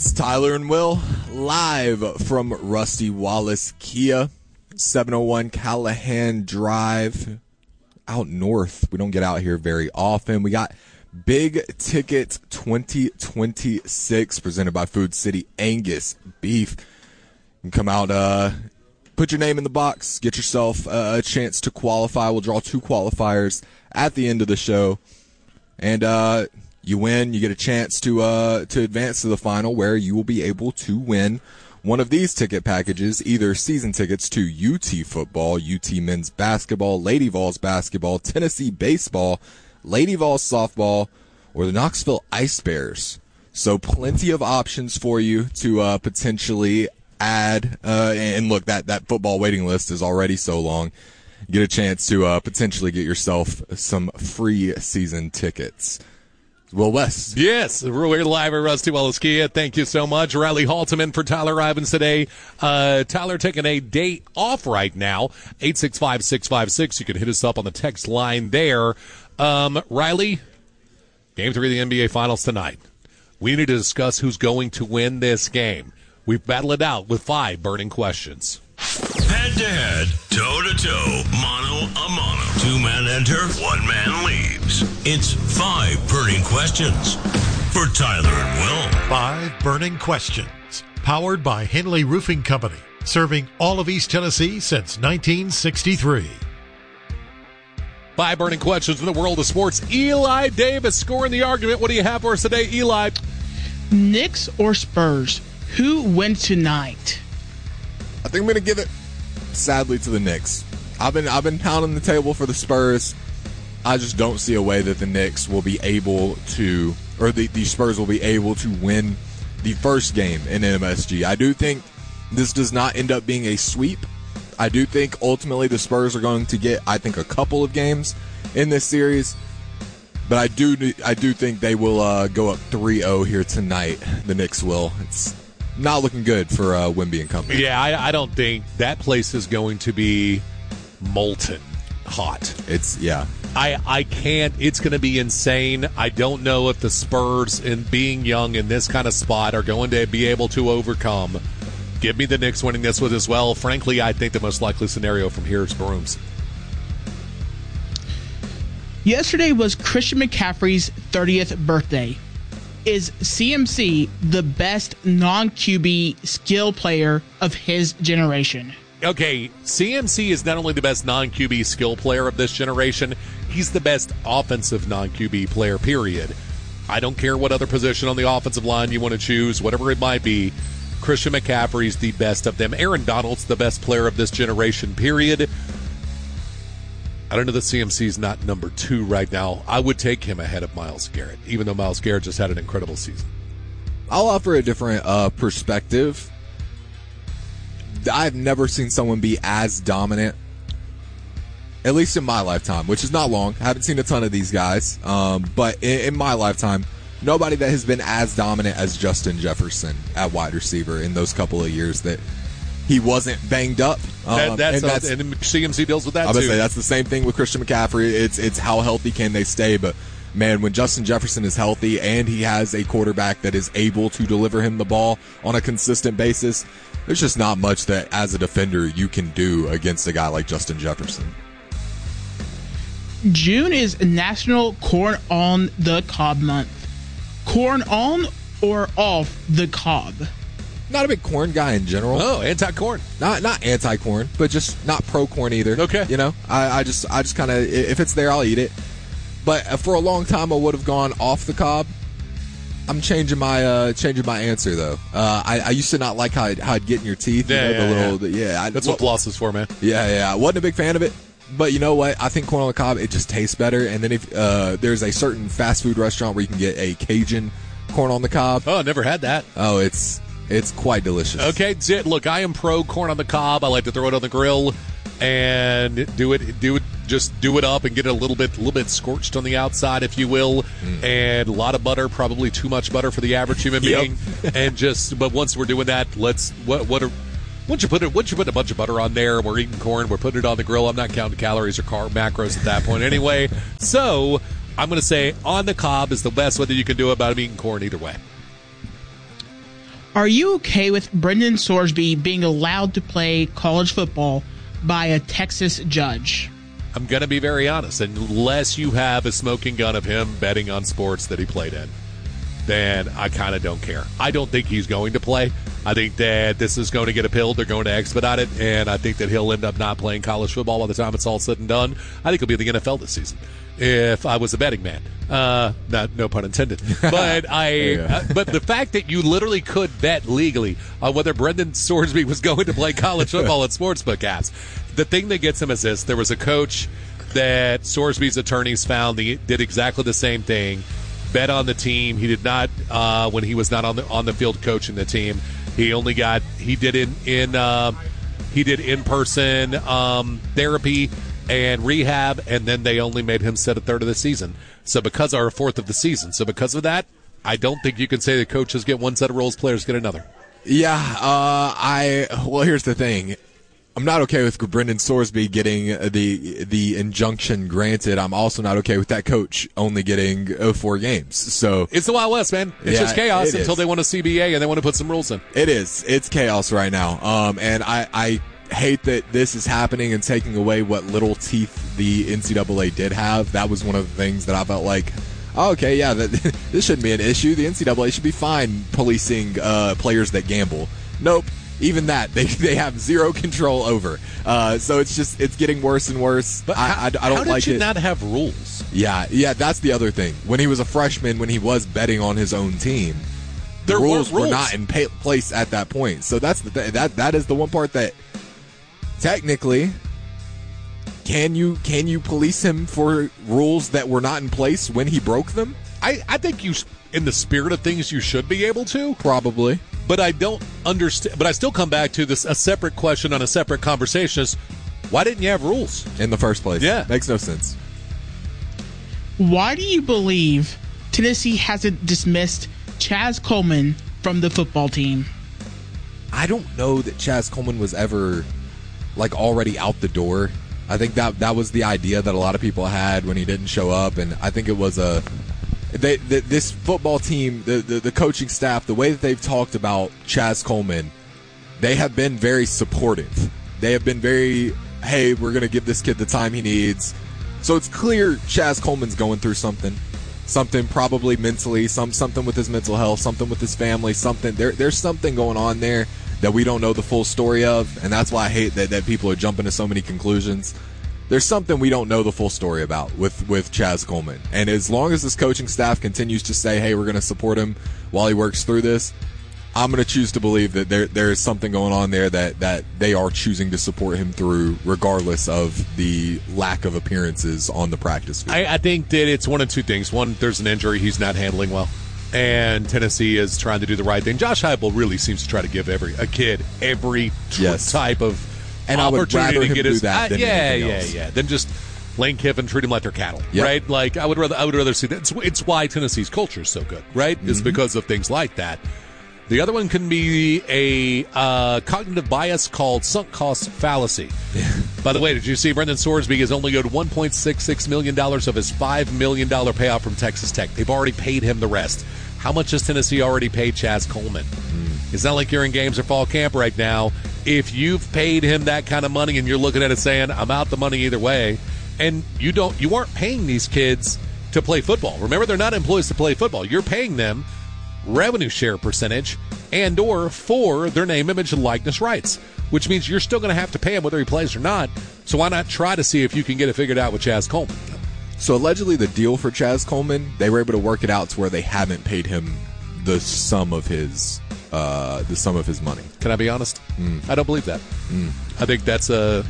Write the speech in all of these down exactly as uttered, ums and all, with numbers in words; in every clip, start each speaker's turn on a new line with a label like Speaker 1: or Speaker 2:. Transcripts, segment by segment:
Speaker 1: It's Tyler and Will, live from Rusty Wallace Kia, seven oh one Callahan Drive, out north. We don't get out here very often. We got Big Ticket twenty twenty-six presented by Food City Angus Beef. You can come out, uh, put your name in the box, get yourself uh, a chance to qualify. We'll draw two qualifiers at the end of the show. And, uh, you win, you get a chance to uh, to advance to the final, where you will be able to win one of these ticket packages, either season tickets to U T football, U T men's basketball, Lady Vols basketball, Tennessee baseball, Lady Vols softball, or the Knoxville Ice Bears. So plenty of options for you to uh, potentially add. Uh, and look, that, that football waiting list is already so long. Get a chance to uh, potentially get yourself some free season tickets. Will West.
Speaker 2: Yes, we're live at Rusty Wallace Kia. Thank you so much. Riley Halteman for Tyler Ivins today. Uh, Tyler taking a day off right now. eight six five, six five six. You can hit us up on the text line there. Um, Riley, game three of the N B A Finals tonight. We need to discuss who's going to win this game. We've battled it out with five burning questions.
Speaker 3: Head-to-head, toe-to-toe, mano-a-mano. Two men enter, one man leaves. It's five burning questions for Tyler and Will.
Speaker 4: Five burning questions. Powered by Henley Roofing Company. Serving all of East Tennessee since nineteen sixty-three.
Speaker 2: Five burning questions in the world of sports. Eli Davis scoring the argument. What do you have for us today, Eli?
Speaker 5: Knicks or Spurs? Who wins tonight?
Speaker 1: I think I'm going to give it, sadly, to the Knicks. I've been I've been pounding the table for the Spurs. I just don't see a way that the Knicks will be able to, or the, the Spurs will be able to win the first game in M S G. I do think this does not end up being a sweep. I do think ultimately the Spurs are going to get, I think, a couple of games in this series. But I do I do think they will uh, go up three oh here tonight. The Knicks will. It's not looking good for uh, Wemby and company.
Speaker 2: Yeah, I, I don't think that place is going to be molten hot.
Speaker 1: It's, yeah.
Speaker 2: I, I can't. It's going to be insane. I don't know if the Spurs, in being young in this kind of spot, are going to be able to overcome. Give me the Knicks winning this one as well. Frankly, I think the most likely scenario from here is Brooms.
Speaker 5: Yesterday was Christian McCaffrey's thirtieth birthday. Is C M C the best non-Q B skill player of his generation?
Speaker 2: Okay, C M C is not only the best non-Q B skill player of this generation, he's the best offensive non-Q B player, period. I don't care what other position on the offensive line you want to choose, whatever it might be. Christian McCaffrey's the best of them. Aaron Donald's the best player of this generation, period. I don't know that C M C's not number two right now. I would take him ahead of Myles Garrett, even though Myles Garrett just had an incredible season.
Speaker 1: I'll offer a different uh, perspective. I've never seen someone be as dominant, at least in my lifetime, which is not long. I haven't seen a ton of these guys, um, but in, in my lifetime, nobody that has been as dominant as Justin Jefferson at wide receiver in those couple of years that he wasn't banged up. Um,
Speaker 2: that, that's,
Speaker 1: and, that's,
Speaker 2: and C M C deals with that,
Speaker 1: I was
Speaker 2: too.
Speaker 1: gonna say, that's the same thing with Christian McCaffrey. It's it's how healthy can they stay, but man, when Justin Jefferson is healthy and he has a quarterback that is able to deliver him the ball on a consistent basis, there's just not much that, as a defender, you can do against a guy like Justin Jefferson.
Speaker 5: June is National Corn on the Cob Month. Corn on or off the cob?
Speaker 1: Not a big corn guy in general.
Speaker 2: Oh, anti-corn.
Speaker 1: Not not anti-corn, but just not pro-corn either.
Speaker 2: Okay.
Speaker 1: You know, I, I just I just kind of, if it's there, I'll eat it. But for a long time, I would have gone off the cob. I'm changing my uh, changing my answer though. Uh, I, I used to not like how I'd, how I'd get in your teeth.
Speaker 2: Yeah,
Speaker 1: you know,
Speaker 2: yeah,
Speaker 1: the little,
Speaker 2: yeah.
Speaker 1: yeah. I,
Speaker 2: That's
Speaker 1: well,
Speaker 2: what floss is for, man.
Speaker 1: Yeah, yeah. I wasn't a big fan of it. But you know what? I think corn on the cob, it just tastes better. And then if uh, there's a certain fast food restaurant where you can get a Cajun corn on the cob.
Speaker 2: Oh, never had that.
Speaker 1: Oh, it's it's quite delicious.
Speaker 2: Okay, look, I am pro corn on the cob. I like to throw it on the grill and do it, do it, just do it up and get it a little bit, a little bit scorched on the outside, if you will, mm. and a lot of butter, probably too much butter for the average human being. Yep. And just, but once we're doing that, let's what what are. Once you put it, once you put a bunch of butter on there, we're eating corn, we're putting it on the grill. I'm not counting calories or carb macros at that point anyway. So I'm going to say on the cob is the best way that you can do it, but I'm eating corn either way.
Speaker 5: Are you okay with Brendan Sorsby being allowed to play college football by a Texas judge?
Speaker 2: I'm going to be very honest. Unless you have a smoking gun of him betting on sports that he played in, then I kind of don't care. I don't think he's going to play. I think that this is going to get appealed. They're going to expedite it, and I think that he'll end up not playing college football by the time it's all said and done. I think he'll be in the N F L this season if I was a betting man. Uh, not, no pun intended. But I, yeah. uh, but the fact that you literally could bet legally on whether Brendan Sorsby was going to play college football at sportsbook apps. The thing that gets him is this: there was a coach that Sorsby's attorneys found the, did exactly the same thing. Bet on the team. He did not uh, when he was not on the on the field coaching the team. He only got he did in in uh, he did in person um, therapy and rehab, and then they only made him sit a third of the season. So because or a fourth of the season. So because of that, I don't think you can say that coaches get one set of rules, players get another.
Speaker 1: Yeah, uh, I well here's the thing. I'm not okay with Brendan Sorsby getting the the injunction granted. I'm also not okay with that coach only getting uh, four games. So
Speaker 2: it's the Wild West, man. It's
Speaker 1: yeah,
Speaker 2: just chaos
Speaker 1: it
Speaker 2: until
Speaker 1: is.
Speaker 2: They want a C B A and they want to put some rules in.
Speaker 1: It is. It's chaos right now. Um, and I, I hate that this is happening and taking away what little teeth the N C double A did have. That was one of the things that I felt like, oh, okay, yeah, that, this shouldn't be an issue. The N C double A should be fine policing uh, players that gamble. Nope. Even that, they they have zero control over. Uh, so it's just, it's getting worse and worse.
Speaker 2: But
Speaker 1: I,
Speaker 2: how,
Speaker 1: I, I don't
Speaker 2: how did
Speaker 1: like
Speaker 2: you
Speaker 1: it.
Speaker 2: not have rules?
Speaker 1: Yeah, yeah, that's the other thing. When he was a freshman, when he was betting on his own team, the
Speaker 2: There
Speaker 1: rules
Speaker 2: were
Speaker 1: were
Speaker 2: rules.
Speaker 1: not in pa- place at that point. So that's the th- that that is the one part that technically can you can you police him for rules that were not in place when he broke them?
Speaker 2: I, I think you, in the spirit of things, you should be able to.
Speaker 1: Probably.
Speaker 2: But I don't understand. But I still come back to this a separate question on a separate conversation: is why didn't you have rules
Speaker 1: in the first place?
Speaker 2: Yeah,
Speaker 1: makes no sense.
Speaker 5: Why do you believe Tennessee hasn't dismissed Chaz Coleman from the football team?
Speaker 1: I don't know that Chaz Coleman was ever like already out the door. I think that that was the idea that a lot of people had when he didn't show up, and I think it was a. They, the, this football team, the, the the coaching staff, the way that they've talked about Chaz Coleman, they have been very supportive. They have been very, hey, we're going to give this kid the time he needs. So it's clear Chaz Coleman's going through something, something probably mentally, some something with his mental health, something with his family, something. There, there's something going on there that we don't know the full story of, and that's why I hate that, that people are jumping to so many conclusions. There's something we don't know the full story about with, with Chaz Coleman. And as long as this coaching staff continues to say, hey, we're going to support him while he works through this, I'm going to choose to believe that there there is something going on there that, that they are choosing to support him through regardless of the lack of appearances on the practice field.
Speaker 2: I, I think that it's one of two things. One, there's an injury he's not handling well, and Tennessee is trying to do the right thing. Josh Heupel really seems to try to give every a kid every tr-
Speaker 1: yes.
Speaker 2: type of
Speaker 1: And I would rather
Speaker 2: to
Speaker 1: him
Speaker 2: get
Speaker 1: do
Speaker 2: his,
Speaker 1: that than
Speaker 2: uh, yeah,
Speaker 1: anything
Speaker 2: yeah,
Speaker 1: else.
Speaker 2: yeah. Then just Lane Kiffin treat them like they're cattle,
Speaker 1: Yep.
Speaker 2: right? Like I would rather, I would rather see that. It's, it's why Tennessee's culture is so good, right?
Speaker 1: Mm-hmm.
Speaker 2: It's because of things like that. The other one can be a uh, cognitive bias called sunk cost fallacy. By the way, did you see Brendan Sorsby has only owed one point six six million dollars of his five million dollars payout from Texas Tech? They've already paid him the rest. How much has Tennessee already paid Chaz Coleman? Mm. It's not like you're in games or fall camp right now. If you've paid him that kind of money and you're looking at it saying, I'm out the money either way, and you don't, you aren't paying these kids to play football. Remember, they're not employees to play football. You're paying them revenue share percentage and or for their name, image, and likeness rights, which means you're still going to have to pay him whether he plays or not. So why not try to see if you can get it figured out with Chaz Coleman?
Speaker 1: So allegedly the deal for Chaz Coleman, they were able to work it out to where they haven't paid him the sum of his uh, the sum of his money.
Speaker 2: Can I be honest?
Speaker 1: Mm.
Speaker 2: I don't believe that.
Speaker 1: Mm.
Speaker 2: I think that's a.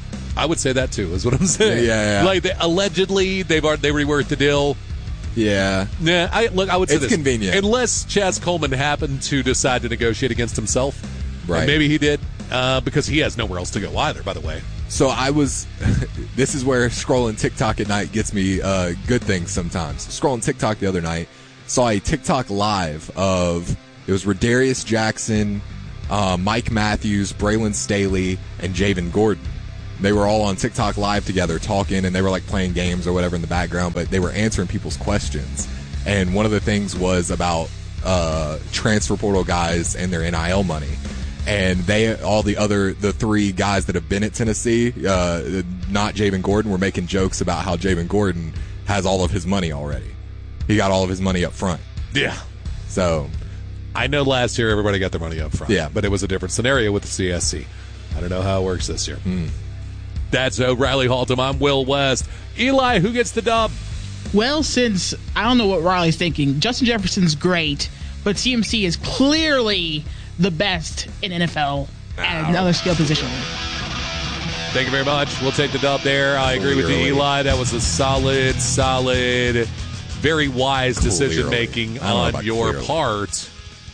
Speaker 2: I would say that too. Is what I'm saying.
Speaker 1: Yeah, yeah, yeah.
Speaker 2: Like they, allegedly they've already, they reworked the deal.
Speaker 1: Yeah.
Speaker 2: Yeah. I look. I would say
Speaker 1: it's
Speaker 2: this.
Speaker 1: convenient
Speaker 2: Unless Chaz Coleman happened to decide to negotiate against himself,
Speaker 1: right?
Speaker 2: And maybe he did uh, because he has nowhere else to go either. By the way.
Speaker 1: So I was. This is where scrolling TikTok at night gets me uh, good things sometimes. Scrolling TikTok the other night, saw a TikTok live of it was Rodarius Jackson, uh, Mike Matthews, Braylon Staley, and Javen Gordon. They were all on TikTok live together talking, and they were like playing games or whatever in the background, but they were answering people's questions. And one of the things was about uh, transfer portal guys and their N I L money. And they, all the other, the three guys that have been at Tennessee, uh, not Javen Gordon, were making jokes about how Javen Gordon has all of his money already. He got all of his money up front.
Speaker 2: Yeah.
Speaker 1: So,
Speaker 2: I know last year everybody got their money up front.
Speaker 1: Yeah.
Speaker 2: But it was a different scenario with the C S C. I don't know how it works this year.
Speaker 1: Mm.
Speaker 2: That's O'Reilly Haltom. I'm Will West. Eli, who gets the dub?
Speaker 5: Well, since I don't know what Riley's thinking, Justin Jefferson's great, but C M C is clearly the best in N F L at another skill position.
Speaker 2: Thank you very much. We'll take the dub there. I agree with you, Eli. That was a solid, solid, very wise decision making on your
Speaker 1: clearly.
Speaker 2: part.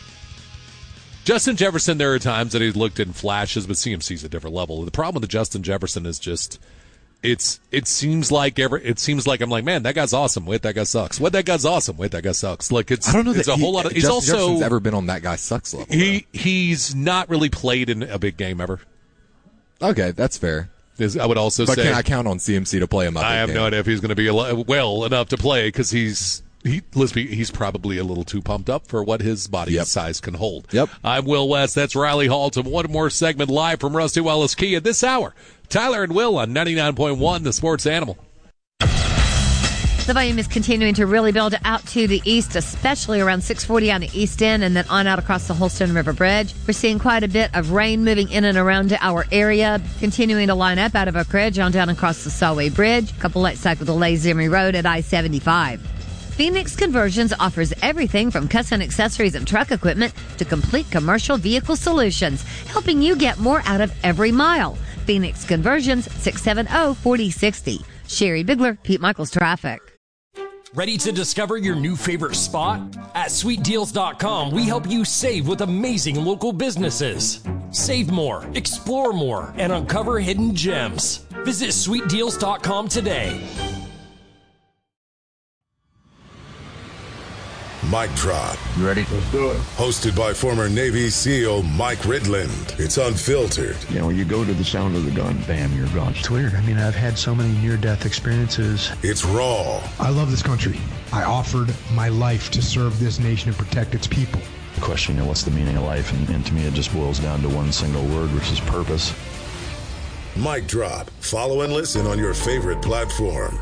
Speaker 2: Justin Jefferson, there are times that he's looked in flashes, but C M C's a different level. The problem with the Justin Jefferson is just it's it seems like every it seems like I'm like, man, that guy's awesome. Wait, that guy sucks. Wait, that guy's awesome. Wait, that guy sucks. Like it's
Speaker 1: I don't know
Speaker 2: it's
Speaker 1: that
Speaker 2: a
Speaker 1: he,
Speaker 2: whole lot of he's
Speaker 1: Justin
Speaker 2: also
Speaker 1: Jefferson's ever been on that guy sucks level.
Speaker 2: he he's not really played in a big game ever.
Speaker 1: Okay, that's fair.
Speaker 2: Is, I would also
Speaker 1: But
Speaker 2: say
Speaker 1: can I count on C M C to play him up?
Speaker 2: I have
Speaker 1: game?
Speaker 2: no idea if he's going to be al- well enough to play because he's he let's be he's probably a little too pumped up for what his body
Speaker 1: Yep.
Speaker 2: size can hold.
Speaker 1: Yep.
Speaker 2: I'm Will West. That's Riley Haltom. One more segment live from Rusty Wallace Kia this hour. Tyler and Will on ninety-nine point one, the Sports Animal.
Speaker 6: The volume is continuing to really build out to the east, especially around six forty on the east end and then on out across the Holston River Bridge. We're seeing quite a bit of rain moving in and around our area, continuing to line up out of Oak Ridge on down across the Solway Bridge. A couple light cycle delays Emery Road at I seventy-five. Phoenix Conversions offers everything from custom accessories and truck equipment to complete commercial vehicle solutions, helping you get more out of every mile. Phoenix Conversions, six seven zero, four zero six zero. Sherry Bigler, Pete Michaels Traffic.
Speaker 7: Ready to discover your new favorite spot? At sweet deals dot com, we help you save with amazing local businesses. Save more, explore more, and uncover hidden gems. Visit sweet deals dot com today.
Speaker 8: Mic Drop.
Speaker 9: You ready? Let's do it.
Speaker 8: Hosted by former Navy SEAL Mike Ridland. It's unfiltered.
Speaker 9: You know, you go to the sound of the gun, bam, you're gone.
Speaker 10: It's weird. I mean, I've had so many near-death experiences.
Speaker 8: It's raw.
Speaker 11: I love this country. I offered my life to serve this nation and protect its people.
Speaker 9: The question, you know, what's the meaning of life? And, and to me, it just boils down to one single word, which is purpose.
Speaker 8: Mic Drop. Follow and listen on your favorite platform.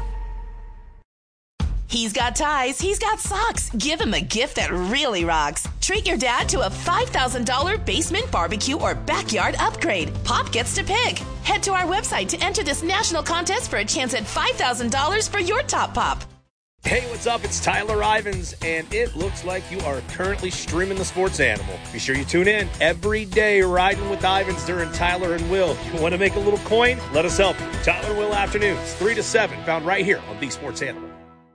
Speaker 12: He's got ties, he's got socks. Give him a gift that really rocks. Treat your dad to a five thousand dollars basement barbecue or backyard upgrade. Pop gets to pick. Head to our website to enter this national contest for a chance at five thousand dollars for your top pop.
Speaker 13: Hey, what's up? It's Tyler Ivins, and it looks like you are currently streaming the Sports Animal. Be sure you tune in every day, riding with Ivins during Tyler and Will. You want to make a little coin? Let us help you. Tyler and Will afternoons, three to seven, found right here on The Sports Animal.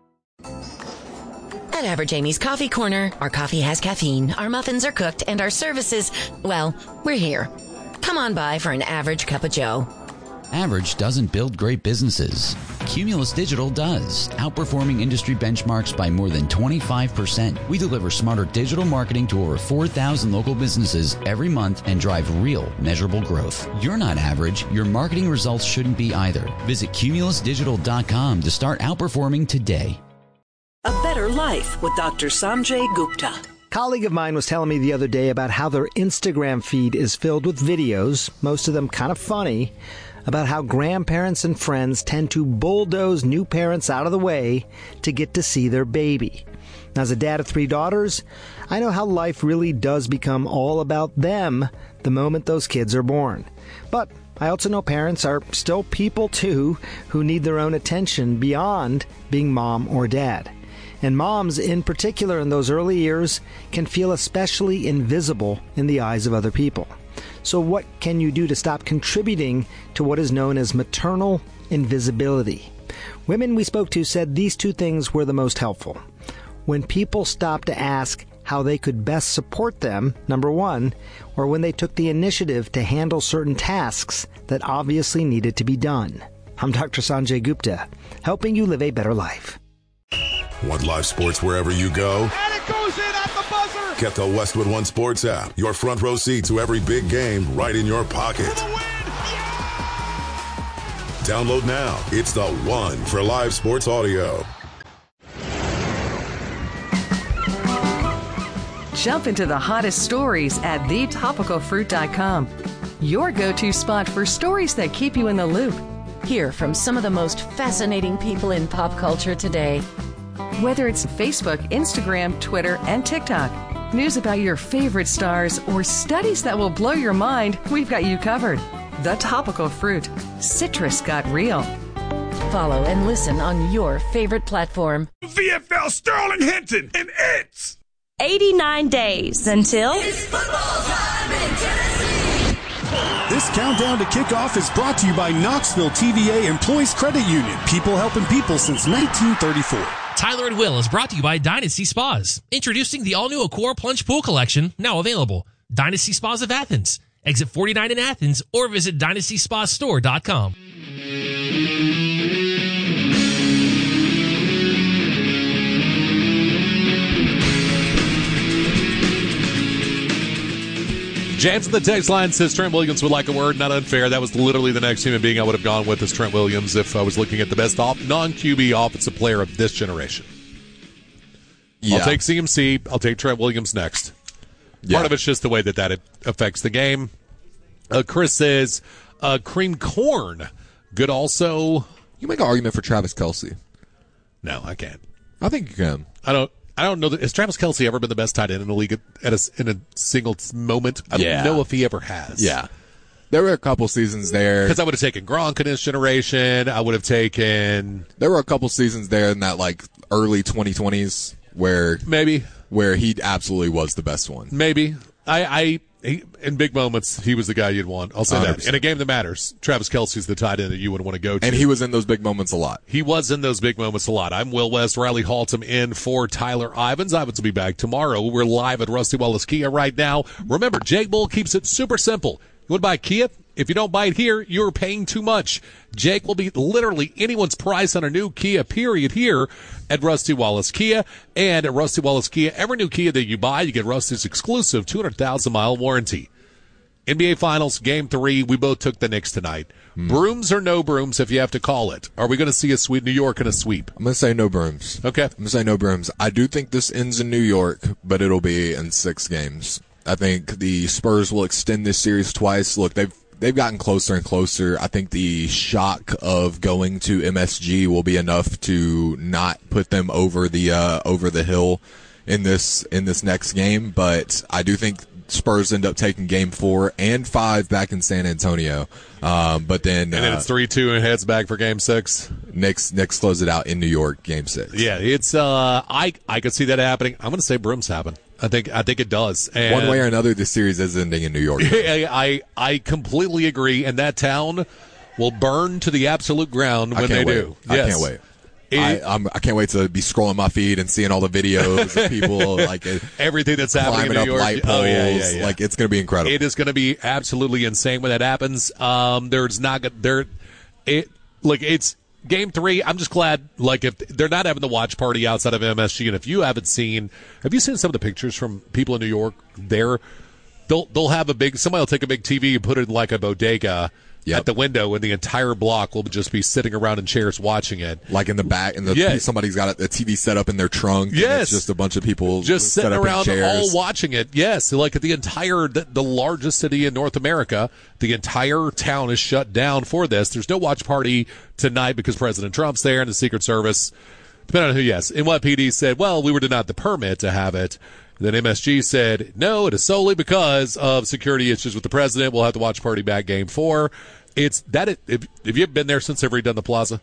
Speaker 14: At Average Amy's Coffee Corner, our coffee has caffeine, our muffins are cooked, and our services, well, we're here. Come on by for an average cup of joe.
Speaker 15: Average doesn't build great businesses. Cumulus Digital does, outperforming industry benchmarks by more than twenty-five percent. We deliver smarter digital marketing to over four thousand local businesses every month and drive real, measurable growth. You're not average. Your marketing results shouldn't be either. Visit cumulus digital dot com to start outperforming today.
Speaker 16: A Better Life with Doctor Sanjay Gupta. A colleague of mine was telling me the other day about how their Instagram feed is filled with videos, most of them kind of funny, about how grandparents and friends tend to bulldoze new parents out of the way to get to see their baby. Now, as a dad of three daughters, I know how life really does become all about them the moment those kids are born. But I also know parents are still people too who need their own attention beyond being mom or dad. And moms, in particular in those early years, can feel especially invisible in the eyes of other people. So what can you do to stop contributing to what is known as maternal invisibility? Women we spoke to said these two things were the most helpful. When people stopped to ask how they could best support them, number one, or when they took the initiative to handle certain tasks that obviously needed to be done. I'm Doctor Sanjay Gupta, helping you live a better life.
Speaker 8: Want live sports wherever you go?
Speaker 17: And it goes in at the buzzer!
Speaker 8: Get the Westwood One Sports app. Your front row seat to every big game right in your pocket. Download now. It's the one for live sports audio.
Speaker 18: Jump into the hottest stories at the topical fruit dot com. Your go-to spot for stories that keep you in the loop.
Speaker 14: Hear from some of the most fascinating people in pop culture today.
Speaker 18: Whether it's Facebook, Instagram, Twitter, and TikTok, news about your favorite stars, or studies that will blow your mind, we've got you covered. The Topical Fruit. Citrus got real.
Speaker 14: Follow and listen on your favorite platform.
Speaker 17: V F L Sterling Hinton, and it's
Speaker 19: eighty-nine days until
Speaker 17: it's football time in Tennessee.
Speaker 20: This countdown to kickoff is brought to you by Knoxville T V A Employees Credit Union. People helping people since nineteen thirty-four.
Speaker 21: Tyler and Will is brought to you by Dynasty Spas. Introducing the all-new Accor Plunge Pool Collection, now available. Dynasty Spas of Athens. Exit forty-nine in Athens, or visit dynasty spa store dot com.
Speaker 2: James on the text line says Trent Williams would like a word, not unfair. That was literally the next human being I would have gone with is Trent Williams if I was looking at the best off, non-Q B offensive player of this generation. Yeah. I'll take C M C. I'll take Trent Williams next. Yeah. Part of it's just the way that that affects the game. Uh, Chris says uh, cream corn. Good also.
Speaker 1: You make an argument for Travis Kelce.
Speaker 2: No, I can't.
Speaker 1: I think you can.
Speaker 2: I don't. I don't know that has Travis Kelce ever been the best tight end in the league at, at a, in a single moment. I
Speaker 1: yeah.
Speaker 2: don't know if he ever has.
Speaker 1: Yeah, there were a couple seasons there
Speaker 2: because I would have taken Gronk in his generation. I would have taken.
Speaker 1: There were a couple seasons there in that like early twenty twenties where
Speaker 2: maybe
Speaker 1: where he absolutely was the best one.
Speaker 2: Maybe I. I He, in big moments, he was the guy you'd want. I'll say one hundred percent. That. In a game that matters, Travis Kelce's the tight end that you would want to go to.
Speaker 1: And he was in those big moments a lot.
Speaker 2: He was in those big moments a lot. I'm Will West, Riley Haltom in for Tyler Ivins. Ivins will be back tomorrow. We're live at Rusty Wallace Kia right now. Remember, Jake Bull keeps it super simple. You want to buy a Kia? If you don't buy it here, you're paying too much. Jake will beat literally anyone's price on a new Kia, period, here at Rusty Wallace Kia. And at Rusty Wallace Kia, every new Kia that you buy, you get Rusty's exclusive two hundred thousand mile warranty. N B A Finals, Game three, we both took the Knicks tonight. Mm. Brooms or no brooms, if you have to call it? Are we going to see a sweep, New York in a sweep?
Speaker 1: I'm going to say no brooms.
Speaker 2: Okay.
Speaker 1: I'm going to say no brooms. I do think this ends in New York, but it'll be in six games. I think the Spurs will extend this series twice. Look, they've they've gotten closer and closer. I think the shock of going to M S G will be enough to not put them over the uh, over the hill in this in this next game. But I do think Spurs end up taking game four and five back in San Antonio. Um, but then
Speaker 2: and then
Speaker 1: uh,
Speaker 2: it's three two and heads back for game six.
Speaker 1: Knicks Knicks close it out in New York, game six.
Speaker 2: Yeah, it's uh, I I could see that happening. I'm going to say brooms happen. I think I think it does. And
Speaker 1: one way or another, the series is ending in New York.
Speaker 2: I, I I completely agree, and that town will burn to the absolute ground when they
Speaker 1: wait.
Speaker 2: do.
Speaker 1: I
Speaker 2: Yes.
Speaker 1: can't wait.
Speaker 2: It,
Speaker 1: I, I'm, I can't wait to be scrolling my feed and seeing all the videos of people like
Speaker 2: everything that's happening in New
Speaker 1: up
Speaker 2: York.
Speaker 1: light poles.
Speaker 2: Oh, yeah, yeah, yeah.
Speaker 1: Like it's going to be incredible.
Speaker 2: It is going to be absolutely insane when that happens. Um, there's not gonna- there. It like it's game three. I'm just glad like if they're not having the watch party outside of M S G, and if you haven't seen, have you seen some of the pictures from people in New York? There, they'll they'll have a big. Somebody will take a big T V and put it in like a bodega. Yep. At the window, and the entire block will just be sitting around in chairs watching it.
Speaker 1: Like in the back, and the
Speaker 2: yeah.
Speaker 1: somebody's got a T V set up in their trunk.
Speaker 2: Yes,
Speaker 1: and it's just a bunch of people
Speaker 2: just sitting
Speaker 1: set up
Speaker 2: around,
Speaker 1: in chairs.
Speaker 2: all watching it. Yes, like the entire, the, the largest city in North America, the entire town is shut down for this. There's no watch party tonight because President Trump's there and the Secret Service. Depending on who, yes. And what P D said, well, we were denied the permit to have it. Then M S G said, no, it is solely because of security issues with the president. We'll have to watch party back game four. It's that. It, if, have you been there since they've redone the plaza?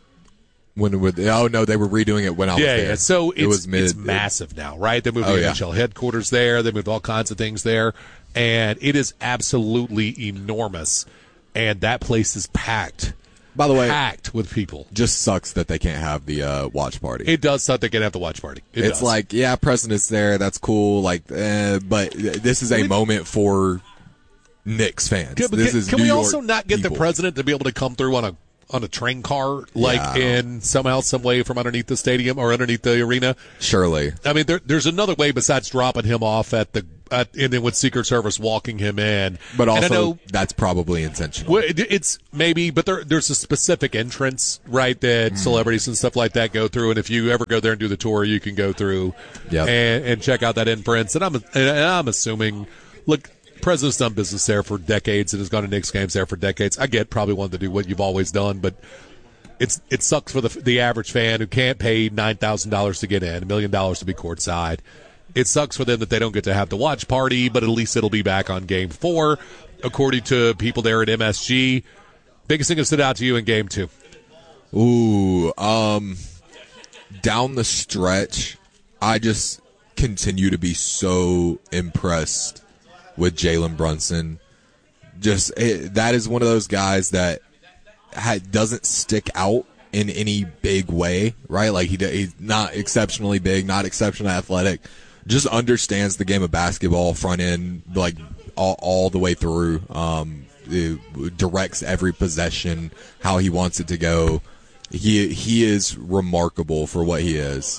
Speaker 1: When would? Oh no, they were redoing it when I was
Speaker 2: yeah,
Speaker 1: there.
Speaker 2: Yeah, so it's,
Speaker 1: it was mid,
Speaker 2: it's massive now, right? They moved
Speaker 1: oh,
Speaker 2: the
Speaker 1: yeah.
Speaker 2: N H L headquarters there. They moved all kinds of things there, and it is absolutely enormous. And that place is packed.
Speaker 1: By the way,
Speaker 2: packed with people.
Speaker 1: Just sucks that they can't have the uh, watch party.
Speaker 2: It does suck they can't have the watch party. It
Speaker 1: it's
Speaker 2: does.
Speaker 1: like, yeah, president's there. That's cool. Like, eh, but this is a we, moment for Knicks fans.
Speaker 2: Can,
Speaker 1: this
Speaker 2: can,
Speaker 1: is
Speaker 2: can
Speaker 1: New
Speaker 2: we
Speaker 1: York
Speaker 2: also not get
Speaker 1: people.
Speaker 2: the president to be able to come through on a on a train car, like
Speaker 1: yeah.
Speaker 2: in somehow, some way from underneath the stadium or underneath the arena?
Speaker 1: Surely.
Speaker 2: I mean, there, there's another way besides dropping him off at the uh, and then with Secret Service walking him in.
Speaker 1: But also,
Speaker 2: and I know,
Speaker 1: that's probably intentional.
Speaker 2: Well, it, it's maybe, but there, there's a specific entrance, right, that mm. celebrities and stuff like that go through. And if you ever go there and do the tour, you can go through yep. and, and check out that entrance. And I'm, and I'm assuming, look, President's done business there for decades and has gone to Knicks games there for decades. I get probably wanted to do what you've always done, but it's it sucks for the the average fan who can't pay nine thousand dollars to get in, a million dollars to be courtside. It sucks for them that they don't get to have the watch party, but at least it'll be back on Game Four, according to people there at M S G. Biggest thing that stood out to you in Game Two?
Speaker 1: Ooh, um, down the stretch, I just continue to be so impressed with Jalen Brunson. Just it, that is one of those guys that ha- doesn't stick out in any big way, right? Like he he's not exceptionally big, not exceptionally athletic. Just understands the game of basketball front end, like all, all the way through. Um, it directs every possession how he wants it to go. He he is remarkable for what he is.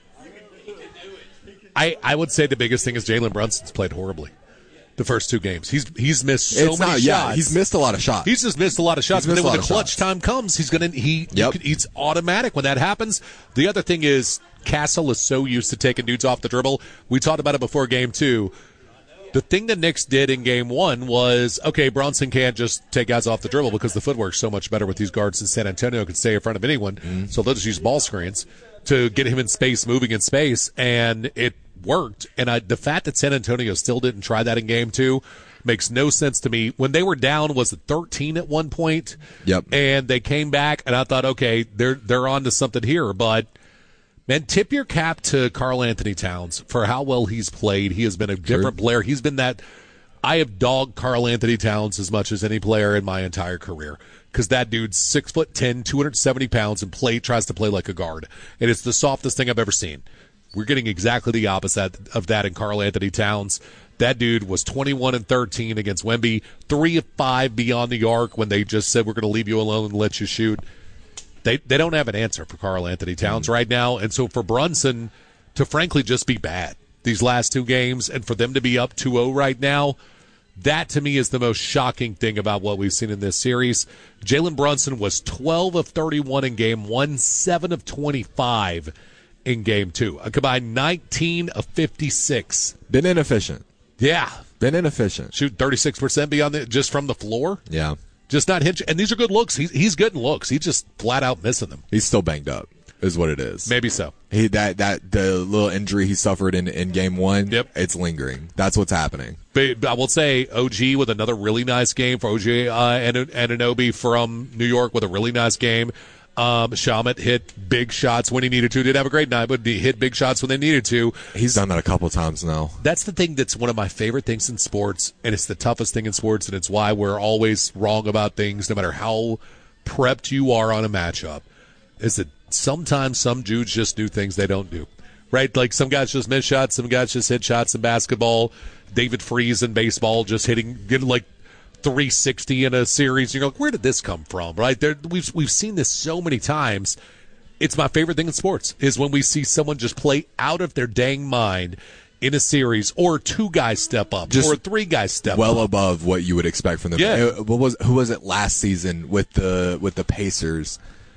Speaker 2: I, I would say the biggest thing is Jalen Brunson's played horribly the first two games. He's he's missed so
Speaker 1: it's
Speaker 2: many
Speaker 1: not,
Speaker 2: shots.
Speaker 1: Yeah, he's missed a lot of shots.
Speaker 2: He's just missed a lot of shots.
Speaker 1: He's
Speaker 2: But then when the clutch
Speaker 1: shots.
Speaker 2: time comes, he's gonna he
Speaker 1: yep.
Speaker 2: he's automatic when that happens. The other thing is Castle is so used to taking dudes off the dribble. We talked about it before game two. The thing the Knicks did in game one was, okay, Brunson can't just take guys off the dribble because the footwork's so much better with these guards in San Antonio, can stay in front of anyone. Mm-hmm. So they'll just use ball screens to get him in space, moving in space, and it worked. And I, the fact that San Antonio still didn't try that in game two makes no sense to me. When they were down, was it thirteen at one point?
Speaker 1: Yep.
Speaker 2: And they came back, and I thought, okay, they're they're on to something here. But, man, tip your cap to Karl Anthony Towns for how well he's played. He has been a different
Speaker 1: Sure.
Speaker 2: player. He's been that – I have dogged Karl Anthony Towns as much as any player in my entire career because that dude's six foot ten, two hundred seventy pounds, and play tries to play like a guard. And it's the softest thing I've ever seen. We're getting exactly the opposite of that in Karl Anthony Towns. That dude was twenty-one and thirteen against Wemby, three of five beyond the arc when they just said we're going to leave you alone and let you shoot. They they don't have an answer for Karl Anthony Towns right now, and so for Brunson to frankly just be bad these last two games and for them to be up two oh right now, that to me is the most shocking thing about what we've seen in this series. Jalen Brunson was twelve of thirty-one in game one, seven of twenty-five in game two. A combined nineteen of fifty-six.
Speaker 1: Been inefficient.
Speaker 2: Yeah.
Speaker 1: Been inefficient.
Speaker 2: Shoot thirty-six percent beyond the, just from the floor.
Speaker 1: Yeah.
Speaker 2: Just not hitch. And these are good looks. He's, he's good in looks. He's just flat out missing them.
Speaker 1: He's still banged up, is what it is.
Speaker 2: Maybe so.
Speaker 1: He that that the little injury he suffered in, in game one,
Speaker 2: yep.
Speaker 1: It's lingering. That's what's happening.
Speaker 2: But I will say O G with another really nice game for O G uh, and Anunoby from New York with a really nice game. Um, Shamet hit big shots when he needed to. Did have a great night, but he hit big shots when they needed to.
Speaker 1: He's done that a couple times now.
Speaker 2: That's the thing that's one of my favorite things in sports, and it's the toughest thing in sports, and it's why we're always wrong about things, no matter how prepped you are on a matchup, is that sometimes some dudes just do things they don't do. Right? Like some guys just miss shots, some guys just hit shots in basketball. David Freese in baseball just hitting, getting like three sixty in a series. You're like, where did this come from? Right there, we've we've seen this so many times. It's my favorite thing in sports is when we see someone just play out of their dang mind in a series, or two guys step up,
Speaker 1: just
Speaker 2: or three guys step
Speaker 1: well
Speaker 2: up,
Speaker 1: well above what you would expect from them.
Speaker 2: Yeah.
Speaker 1: What was who was it last season with the with the Pacers?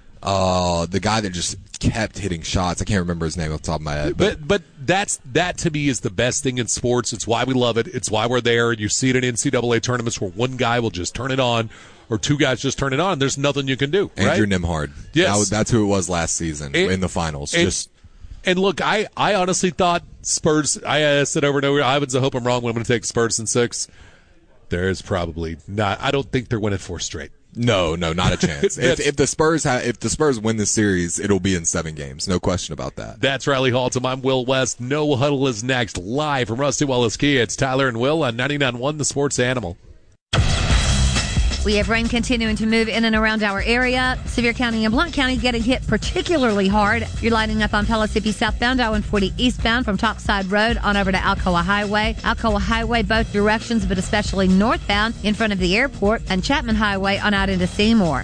Speaker 1: Uh, the guy that just kept hitting shots. I can't remember his name off the top of my head.
Speaker 2: But but, but that's that to me is the best thing in sports. It's why we love it. It's why we're there. You see it in N C double A tournaments where one guy will just turn it on, or two guys just turn it on. There's nothing you can do.
Speaker 1: Andrew
Speaker 2: right?
Speaker 1: Nembhard.
Speaker 2: Yes.
Speaker 1: That was, that's who it was last season
Speaker 2: and,
Speaker 1: in the finals.
Speaker 2: And,
Speaker 1: just
Speaker 2: and look, I, I honestly thought Spurs. I uh, said over and over. I would hope I'm wrong when I'm going to take Spurs in six. There's probably not. I don't think they're winning four straight.
Speaker 1: No, no, not a chance. if, if the Spurs ha- if the Spurs win this series, it'll be in seven games. No question about that.
Speaker 2: That's Riley Haltom. I'm Will West. No Huddle is next, live from Rusty Wallace Kia. It's Tyler and Will on ninety-nine point one The Sports Animal.
Speaker 6: We have rain continuing to move in and around our area. Sevier County and Blount County getting hit particularly hard. You're lining up on Pellissippi southbound, I one forty eastbound from Topside Road on over to Alcoa Highway. Alcoa Highway both directions, but especially northbound in front of the airport, and Chapman Highway on out into Seymour.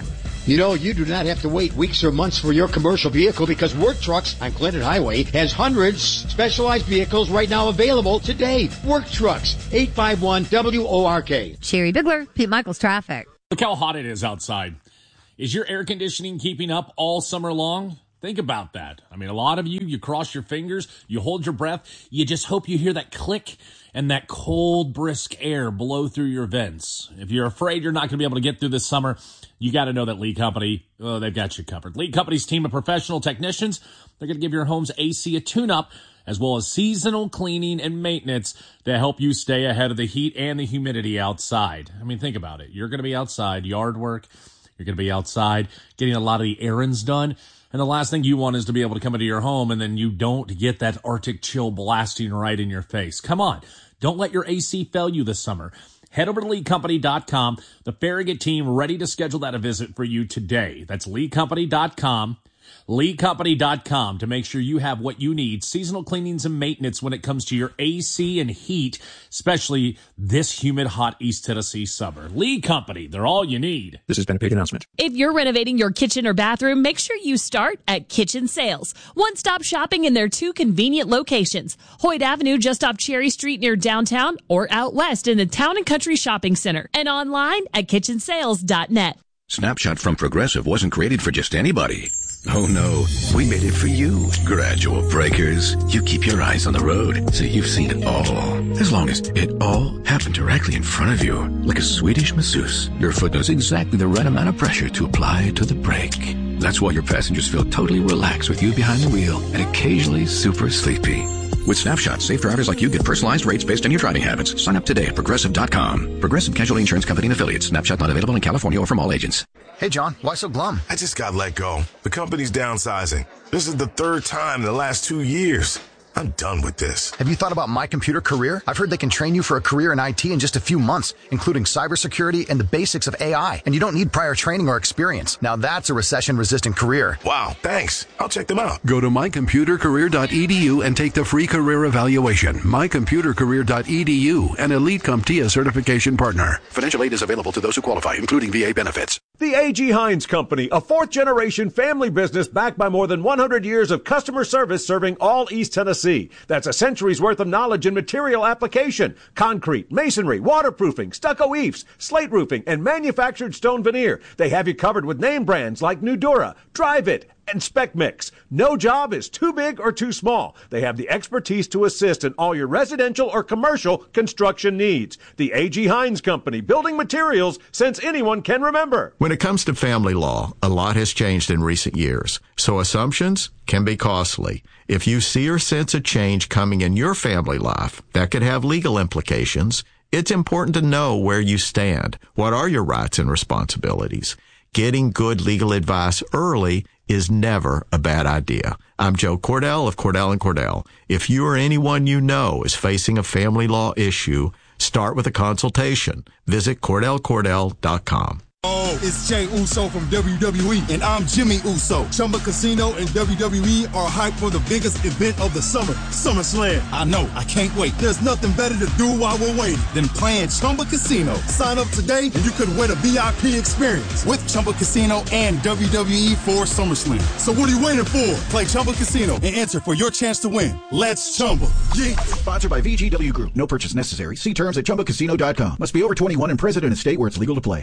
Speaker 3: You know, you do not have to wait weeks or months for your commercial vehicle because Work Trucks on Clinton Highway has hundreds specialized vehicles right now available today. Work Trucks, eight five one W O R K.
Speaker 6: Sherry Bigler, Pete Michaels Traffic.
Speaker 22: Look how hot it is outside. Is your air conditioning keeping up all summer long? Think about that. I mean, a lot of you, you cross your fingers, you hold your breath, you just hope you hear that click and that cold, brisk air blow through your vents. If you're afraid you're not going to be able to get through this summer, you got to know that Lee Company, oh, they've got you covered. Lee Company's team of professional technicians, they're going to give your home's A C a tune-up, as well as seasonal cleaning and maintenance to help you stay ahead of the heat and the humidity outside. I mean, think about it. You're going to be outside, yard work. You're going to be outside getting a lot of the errands done. And the last thing you want is to be able to come into your home and then you don't get that Arctic chill blasting right in your face. Come on. Don't let your A C fail you this summer. Head over to Lee Company dot com. The Farragut team ready to schedule that a visit for you today. That's Lee Company dot com. Lee Company dot com to make sure you have what you need. Seasonal cleanings and maintenance when it comes to your A C and heat, especially this humid, hot East Tennessee summer. Lee Company, they're all you need.
Speaker 23: This has been a paid announcement.
Speaker 24: If you're renovating your kitchen or bathroom, make sure you start at Kitchen Sales. One-stop shopping in their two convenient locations. Hoyt Avenue just off Cherry Street near downtown or out west in the Town and Country Shopping Center. And online at kitchen sales dot net.
Speaker 25: Snapshot from Progressive wasn't created for just anybody. Oh no, we made it for you. Gradual breakers. You keep your eyes on the road, so you've seen it all. As long as it all happened directly in front of you, like a Swedish masseuse, your foot knows exactly the right amount of pressure to apply to the brake. That's why your passengers feel totally relaxed with you behind the wheel and occasionally super sleepy. With Snapshot, safe drivers like you get personalized rates based on your driving habits. Sign up today at Progressive dot com. Progressive Casualty Insurance Company and Affiliates. Snapshot not available in California or from all agents.
Speaker 26: Hey, John, why so glum?
Speaker 8: I just got let go. The company's downsizing. This is the third time in the last two years. I'm done with this.
Speaker 26: Have you thought about My Computer Career? I've heard they can train you for a career in I T in just a few months, including cybersecurity and the basics of A I. And you don't need prior training or experience. Now that's a recession-resistant career.
Speaker 8: Wow, thanks. I'll check them out.
Speaker 27: Go to my computer career dot e d u and take the free career evaluation. my computer career dot e d u, an Elite CompTIA certification partner. Financial aid is available to those who qualify, including V A benefits.
Speaker 28: The A G. Hines Company, a fourth-generation family business backed by more than one hundred years of customer service serving all East Tennessee. That's a century's worth of knowledge in material application, concrete, masonry, waterproofing, stucco eaves, slate roofing, and manufactured stone veneer. They have you covered with name brands like Nudura, Drive-It, and Spec Mix. No job is too big or too small. They have the expertise to assist in all your residential or commercial construction needs. The A G. Hines Company, building materials since anyone can remember.
Speaker 29: When it comes to family law, a lot has changed in recent years, so assumptions can be costly. If you see or sense a change coming in your family life that could have legal implications, it's important to know where you stand. What are your rights and responsibilities? Getting good legal advice early is never a bad idea. I'm Joe Cordell of Cordell and Cordell. If you or anyone you know is facing a family law issue, start with a consultation. Visit Cordell Cordell dot com.
Speaker 30: Oh, it's Jay Uso from W W E, and I'm Jimmy Uso. Chumba Casino and W W E are hyped for the biggest event of the summer, SummerSlam. I know, I can't wait. There's nothing better to do while we're waiting than playing Chumba Casino. Sign up today, and you could win a V I P experience with Chumba Casino and W W E for SummerSlam. So what are you waiting for? Play Chumba Casino and enter for your chance to win. Let's Chumba. Yeah.
Speaker 31: Sponsored by V G W Group. No purchase necessary. See terms at Chumba Casino dot com. Must be over twenty-one and present in a state where it's legal to play.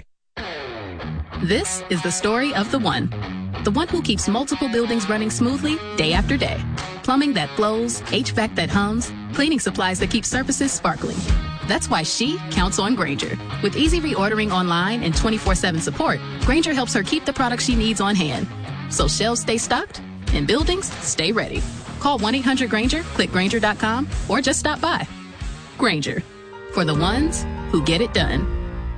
Speaker 32: This is the story of the one. The one who keeps multiple buildings running smoothly day after day. Plumbing that flows, H V A C that hums, cleaning supplies that keep surfaces sparkling. That's why she counts on Grainger. With easy reordering online and twenty-four seven support, Grainger helps her keep the products she needs on hand. So shelves stay stocked and buildings stay ready. Call one eight hundred Grainger, click Grainger dot com, or just stop by. Grainger, for the ones who get it done.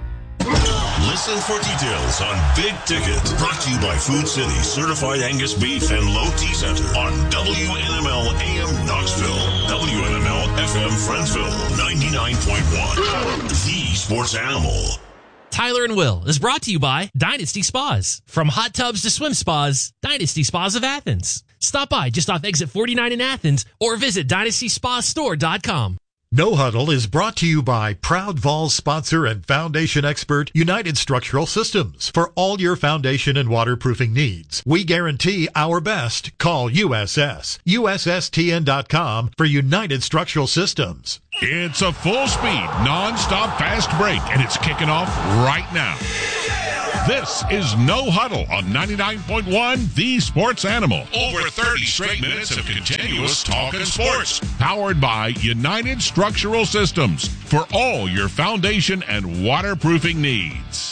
Speaker 8: Listen for details on Big Ticket. Brought to you by Food City, Certified Angus Beef, and Low T Center on W N M L A M Knoxville, W N M L F M Friendsville, ninety-nine point one. The Sports Animal.
Speaker 21: Tyler and Will is brought to you by Dynasty Spas. From hot tubs to swim spas, Dynasty Spas of Athens. Stop by just off exit forty-nine in Athens or visit dynasty spa store dot com.
Speaker 4: No Huddle is brought to you by proud Vols sponsor and foundation expert United Structural Systems. For all your foundation and waterproofing needs, we guarantee our best. Call U S S. U S S T N dot com for United Structural Systems.
Speaker 5: It's a full speed, non-stop fast break, and it's kicking off right now. This is No Huddle on ninety-nine point one The Sports Animal. Over thirty straight minutes of continuous talking sports. Powered by United Structural Systems for all your foundation and waterproofing needs.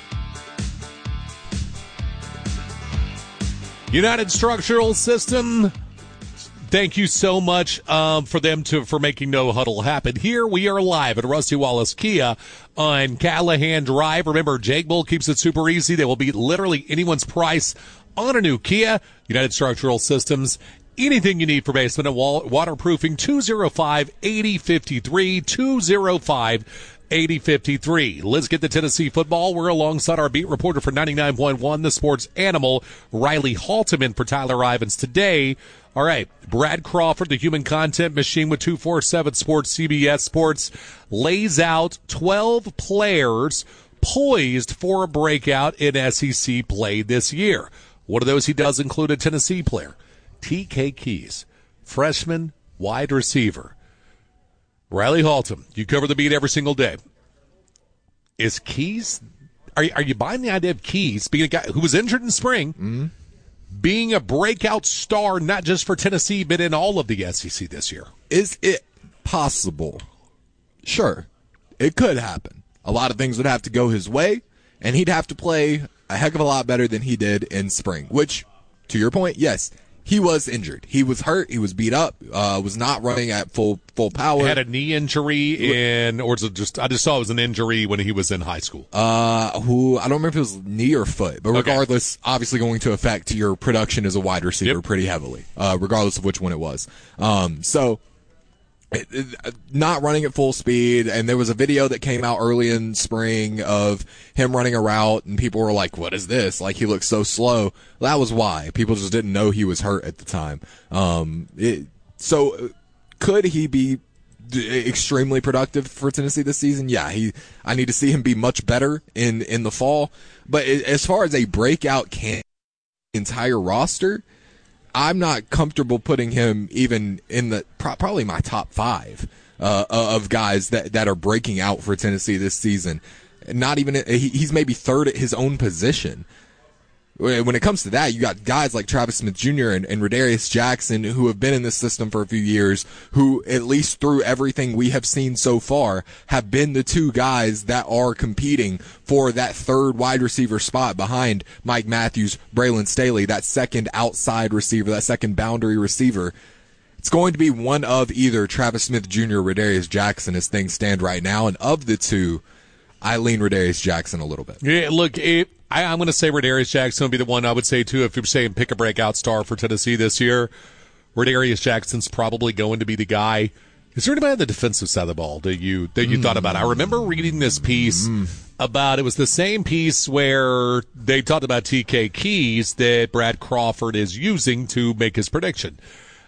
Speaker 2: United Structural System. Thank you so much um, for them to for making No Huddle happen. Here we are live at Rusty Wallace Kia on Callahan Drive. Remember, Jake Bull keeps it super easy. They will beat literally anyone's price on a new Kia. United Structural Systems. Anything you need for basement and wall, waterproofing. two oh five, eight oh five three. two oh five, eight oh five three. Let's get to Tennessee football. We're alongside our beat reporter for ninety-nine point one The Sports Animal, Riley Halteman, for Tyler Ivins today. All right, Brad Crawford, the human content machine with two forty-seven Sports, C B S Sports, lays out twelve players poised for a breakout in S E C play this year. One of those he does include a Tennessee player, T K Keys, freshman wide receiver. Riley Haltom, you cover the beat every single day. Is Keys, are you, are you buying the idea of Keys being a guy who was injured in spring, mm-hmm. being a breakout star, not just for Tennessee, but in all of the S E C this year?
Speaker 1: Is it possible? Sure. It could happen. A lot of things would have to go his way, and he'd have to play a heck of a lot better than he did in spring, which, to your point, yes, he was injured. He was hurt. He was beat up, uh, was not running at full full power.
Speaker 2: Had a knee injury in, or was it just, I just saw it was an injury when he was in high school.
Speaker 1: Uh, who, I don't remember if it was knee or foot, but regardless, okay. Obviously going to affect your production as a wide receiver yep. pretty heavily, uh, regardless of which one it was. Um, so, It, it, not running at full speed, and there was a video that came out early in spring of him running a route, and people were like, what is this? Like, he looks so slow. That was why. People just didn't know he was hurt at the time. Um, it, so could he be d- extremely productive for Tennessee this season? Yeah, he. I need to see him be much better in, in the fall. But it, as far as a breakout can entire roster, I'm not comfortable putting him even in the pro- probably my top five uh, of guys that, that are breaking out for Tennessee this season. Not even he, he's maybe third at his own position. When it comes to that, you got guys like Travis Smith Junior and, and Radarius Jackson who have been in this system for a few years, who at least through everything we have seen so far have been the two guys that are competing for that third wide receiver spot behind Mike Matthews, Braylon Staley, that second outside receiver, that second boundary receiver. It's going to be one of either Travis Smith Junior or Radarius Jackson as things stand right now, and of the two, I lean Radarius Jackson a little bit.
Speaker 2: Yeah, look, it, I, I'm going to say Radarius Jackson would be the one I would say, too, if you're saying pick a breakout star for Tennessee this year. Radarius Jackson's probably going to be the guy. Is there anybody on the defensive side of the ball that you that you mm. thought about? I remember reading this piece mm. about, it was the same piece where they talked about T K Keys that Brad Crawford is using to make his prediction.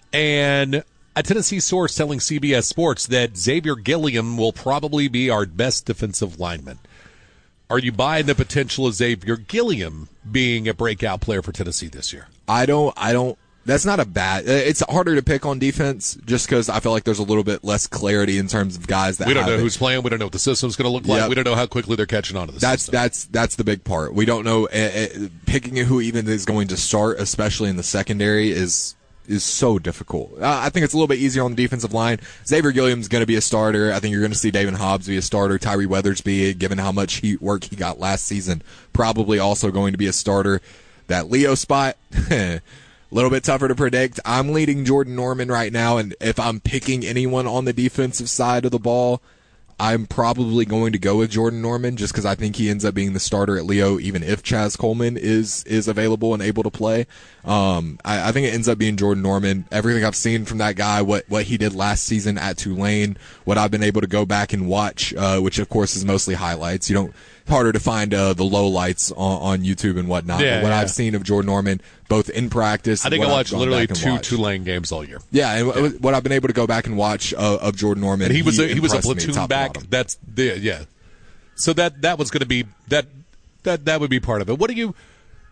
Speaker 2: And a Tennessee source telling C B S Sports that Xavier Gilliam will probably be our best defensive lineman. Are you buying the potential of Xavier Gilliam being a breakout player for Tennessee this year?
Speaker 1: I don't, I don't, that's not a bad, it's harder to pick on defense just because I feel like there's a little bit less clarity in terms of guys that
Speaker 2: we don't know
Speaker 1: it.
Speaker 2: who's playing. We don't know what the system's going to look like. Yep. We don't know how quickly they're catching on to the
Speaker 1: that's,
Speaker 2: system.
Speaker 1: That's, that's the big part. We don't know, uh, uh, picking who even is going to start, especially in the secondary, is, is so difficult. Uh, I think it's a little bit easier on the defensive line. Xavier Gilliam's going to be a starter. I think you're going to see David Hobbs be a starter. Tyree Weathersby, given how much he, work he got last season, probably also going to be a starter. That Leo spot, a little bit tougher to predict. I'm leading Jordan Norman right now, and if I'm picking anyone on the defensive side of the ball, I'm probably going to go with Jordan Norman just because I think he ends up being the starter at Leo, even if Chaz Coleman is is available and able to play. Um, I, I think it ends up being Jordan Norman. Everything I've seen from that guy, what what he did last season at Tulane, what I've been able to go back and watch, uh, which of course is mostly highlights. You don't harder to find uh, the low lights on, on YouTube and whatnot.
Speaker 2: Yeah,
Speaker 1: but what
Speaker 2: yeah.
Speaker 1: I've seen of Jordan Norman, both in practice,
Speaker 2: I think
Speaker 1: and
Speaker 2: I
Speaker 1: what
Speaker 2: watched
Speaker 1: I've gone
Speaker 2: literally
Speaker 1: back and
Speaker 2: two
Speaker 1: watched.
Speaker 2: Tulane games all year.
Speaker 1: Yeah, and
Speaker 2: Yeah.
Speaker 1: what I've been able to go back and watch uh, of Jordan Norman,
Speaker 2: And he was a, he was a
Speaker 1: impressed me
Speaker 2: platoon
Speaker 1: top to
Speaker 2: back.
Speaker 1: bottom.
Speaker 2: That's the yeah. So that that was going to be that that that would be part of it. What do you?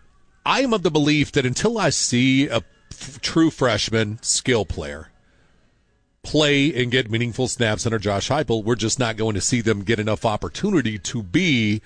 Speaker 2: I am of the belief that until I see a f- true freshman skill player play and get meaningful snaps under Josh Heupel, we're just not going to see them get enough opportunity to be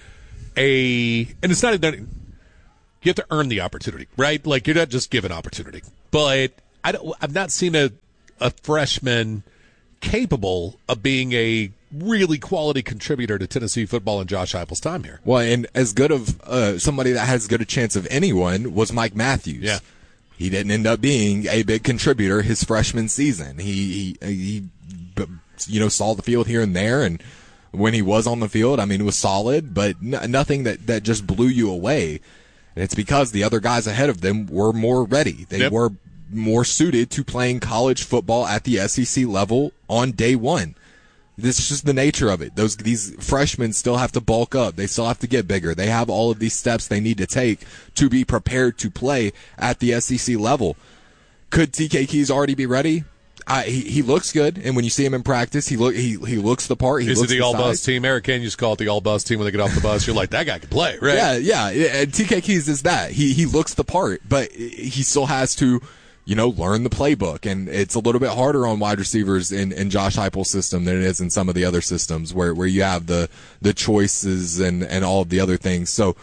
Speaker 2: a. And it's not that you have to earn the opportunity, right? Like you're not just given opportunity. But I don't, I've not seen a a freshman capable of being a really quality contributor to Tennessee football in Josh Heupel's time here.
Speaker 1: Well, and as good of uh, somebody that has as good a chance of anyone was Mike Matthews.
Speaker 2: Yeah.
Speaker 1: He didn't end up being a big contributor his freshman season. He, he, he, you know, saw the field here and there, and when he was on the field, I mean, it was solid, but n- nothing that, that just blew you away. And it's because the other guys ahead of them were more ready. They
Speaker 2: Yep.
Speaker 1: were more suited to playing college football at the S E C level on day one. This is just the nature of it. Those these freshmen still have to bulk up. They still have to get bigger. They have all of these steps they need to take to be prepared to play at the S E C level. Could T K Keys already be ready? I, he, he looks good, and when you see him in practice, he look he he looks the part. He
Speaker 2: Is it
Speaker 1: looks
Speaker 2: the all bus
Speaker 1: size.
Speaker 2: team? Eric Kane used to call it the all bus team when they get off the bus. You're like, that guy can play, right?
Speaker 1: Yeah, yeah. And T K Keys is that. He he looks the part, but he still has to, you know, learn the playbook. And it's a little bit harder on wide receivers in, in Josh Heupel's system than it is in some of the other systems where, where you have the, the choices and, and all of the other things. So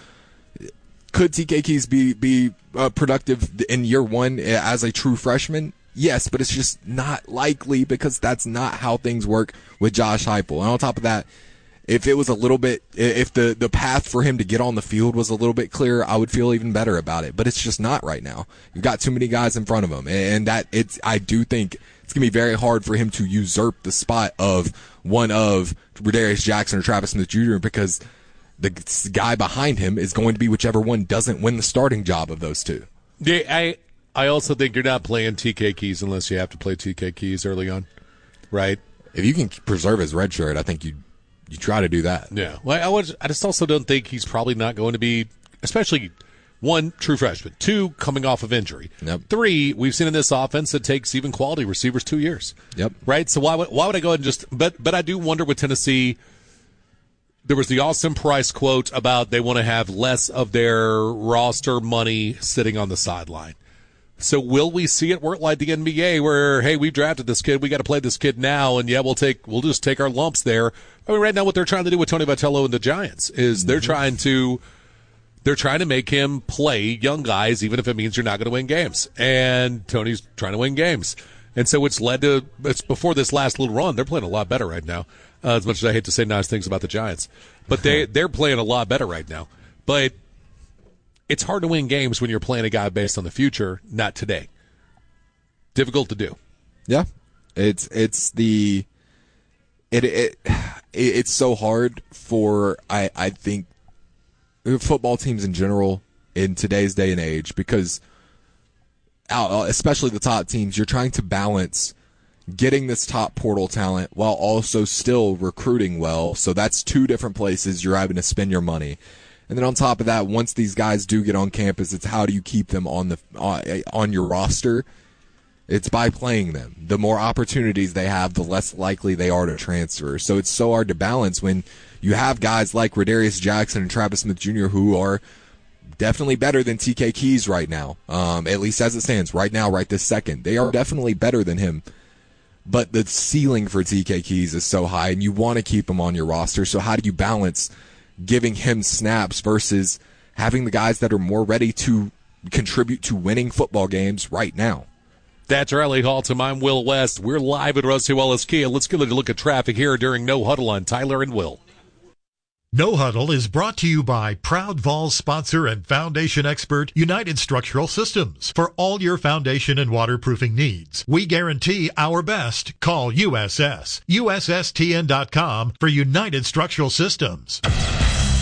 Speaker 1: could T K Keys be, be uh, productive in year one as a true freshman? Yes, but it's just not likely because that's not how things work with Josh Heupel. And on top of that, if it was a little bit, if the, the path for him to get on the field was a little bit clearer, I would feel even better about it. But it's just not right now. You've got too many guys in front of him, and that it's. I do think it's gonna be very hard for him to usurp the spot of one of Redarius Jackson or Travis Smith Junior because the guy behind him is going to be whichever one doesn't win the starting job of those two.
Speaker 2: Yeah, I I also think you're not playing T K Keys unless you have to play T K Keys early on, right?
Speaker 1: If you can preserve his red shirt, I think you. You try to do that.
Speaker 2: Yeah. Well, I, was, I just also don't think he's probably not going to be, especially one, true freshman. Two, coming off of injury.
Speaker 1: Yep.
Speaker 2: Three, we've seen in this offense it takes even quality receivers two years.
Speaker 1: Yep.
Speaker 2: Right? So why would, why would I go ahead and just, but, but I do wonder with Tennessee, there was the Austin Price quote about they want to have less of their roster money sitting on the sideline. So will we see it work like the N B A where, hey, we've drafted this kid, we got to play this kid now, and yeah, we'll take, we'll just take our lumps there. I mean, right now what they're trying to do with Tony Vitello and the Giants is they're trying to, they're trying to make him play young guys, even if it means you're not going to win games. And Tony's trying to win games. And so it's led to, it's before this last little run, they're playing a lot better right now. Uh, as much as I hate to say nice things about the Giants, but they, they're playing a lot better right now. But it's hard to win games when you're playing a guy based on the future, not today. Difficult to do.
Speaker 1: Yeah, it's it's the it it, it it's so hard for I I think football teams in general in today's day and age because out especially the top teams, you're trying to balance getting this top portal talent while also still recruiting well. So that's two different places you're having to spend your money. And then on top of that, once these guys do get on campus, it's how do you keep them on the on, on your roster? It's by playing them. The more opportunities they have, the less likely they are to transfer. So it's so hard to balance when you have guys like Redarius Jackson and Travis Smith Junior who are definitely better than T K Keys right now, um, at least as it stands right now, right this second. They are definitely better than him. But the ceiling for T K Keys is so high, and you want to keep him on your roster. So how do you balance giving him snaps versus having the guys that are more ready to contribute to winning football games right now?
Speaker 2: That's Riley Haltom. I'm Will West. We're live at Rusty Wallace Kia. Let's give it a look at traffic here during No Huddle on Tyler and Will.
Speaker 4: No Huddle is brought to you by Proud Vols sponsor and foundation expert United Structural Systems. For all your foundation and waterproofing needs, we guarantee our best. Call U S S. U S S T N dot com for United Structural Systems.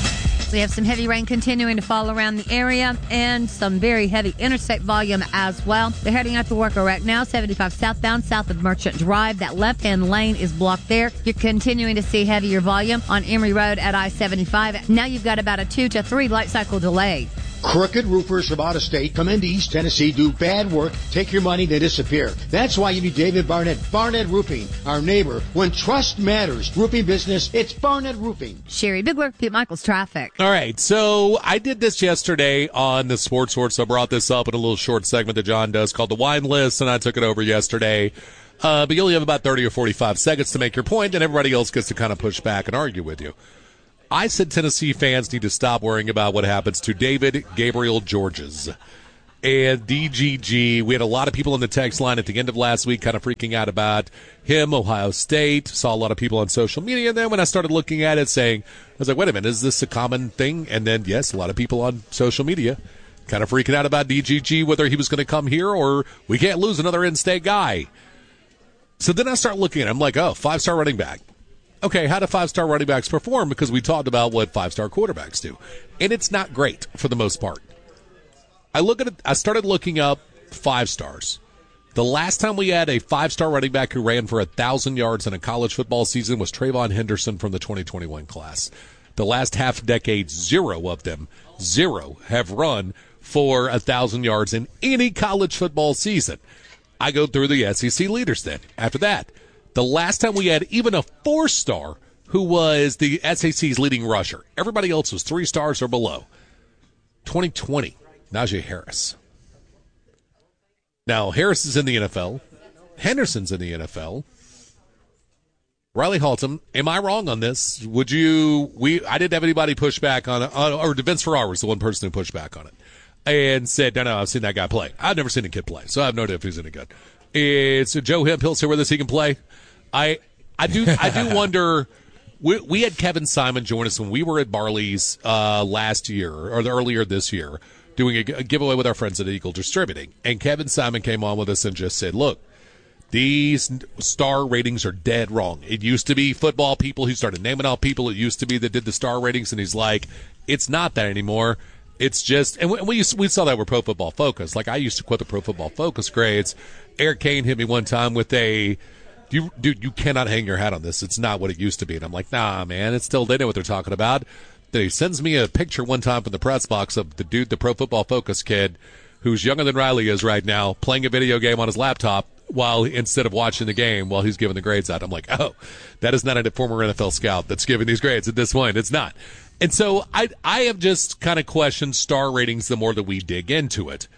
Speaker 6: We have some heavy rain continuing to fall around the area and some very heavy interstate volume as well. They're heading out to work right now, seventy-five southbound, south of Merchant Drive. That left-hand lane is blocked there. You're continuing to see heavier volume on Emory Road at I seventy-five. Now you've got about a two to three light cycle delay.
Speaker 3: Crooked roofers from out of state come into East Tennessee, do bad work, take your money, they disappear. That's why you need David Barnett. Barnett Roofing, our neighbor. When trust matters, roofing business, it's Barnett Roofing.
Speaker 6: Sherry Bigler, Pete Michaels Traffic.
Speaker 2: All right, so I did this yesterday on the Sports Source. I brought this up in a little short segment that John does called The Wine List, and I took it over yesterday. Uh, but you only have about thirty or forty-five seconds to make your point, and everybody else gets to kind of push back and argue with you. I said Tennessee fans need to stop worrying about what happens to David Gabriel Georges. And D G G, we had a lot of people on the text line at the end of last week kind of freaking out about him, Ohio State. Saw a lot of people on social media. And then when I started looking at it saying, I was like, wait a minute, is this a common thing? And then, yes, a lot of people on social media kind of freaking out about D G G, whether he was going to come here or we can't lose another in-state guy. So then I start looking at it. I'm like, oh, five-star running back. Okay, how do five-star running backs perform? Because we talked about what five-star quarterbacks do. And it's not great for the most part. I look at it, I started looking up five stars. The last time we had a five-star running back who ran for one thousand yards in a college football season was Trayvon Henderson from the twenty twenty-one class. The last half decade, zero of them, zero, have run for one thousand yards in any college football season. I go through the S E C leaders then. After that, the last time we had even a four-star who was the S E C's leading rusher. Everybody else was three stars or below. twenty twenty, Najee Harris. Now, Harris is in the N F L. Henderson's in the N F L. Riley Haltom, am I wrong on this? Would you, we, I didn't have anybody push back on it, or Vince Ferrara was the one person who pushed back on it and said, no, no, I've seen that guy play. I've never seen a kid play, so I have no idea if he's any good. It's Joe Hemphill, so where does he can play? I I do I do wonder. We, we had Kevin Simon join us when we were at Barley's uh, last year or the, earlier this year doing a, a giveaway with our friends at Eagle Distributing, and Kevin Simon came on with us and just said, "Look, these star ratings are dead wrong. It used to be football people who started naming off people. It used to be that did the star ratings, and he's like, it's not that anymore. It's just, and we we, used, we saw that with Pro Football Focus. Like I used to quote the Pro Football Focus grades. Eric Kane hit me one time with a." You, dude, you cannot hang your hat on this. It's not what it used to be. And I'm like, nah, man, it's still, they know what they're talking about. Then he sends me a picture one time from the press box of the dude, the Pro Football Focus kid, who's younger than Riley is right now, playing a video game on his laptop while instead of watching the game while he's giving the grades out. I'm like, oh, that is not a former N F L scout that's giving these grades at this point. It's not. And so I, I have just kind of questioned star ratings the more that we dig into it.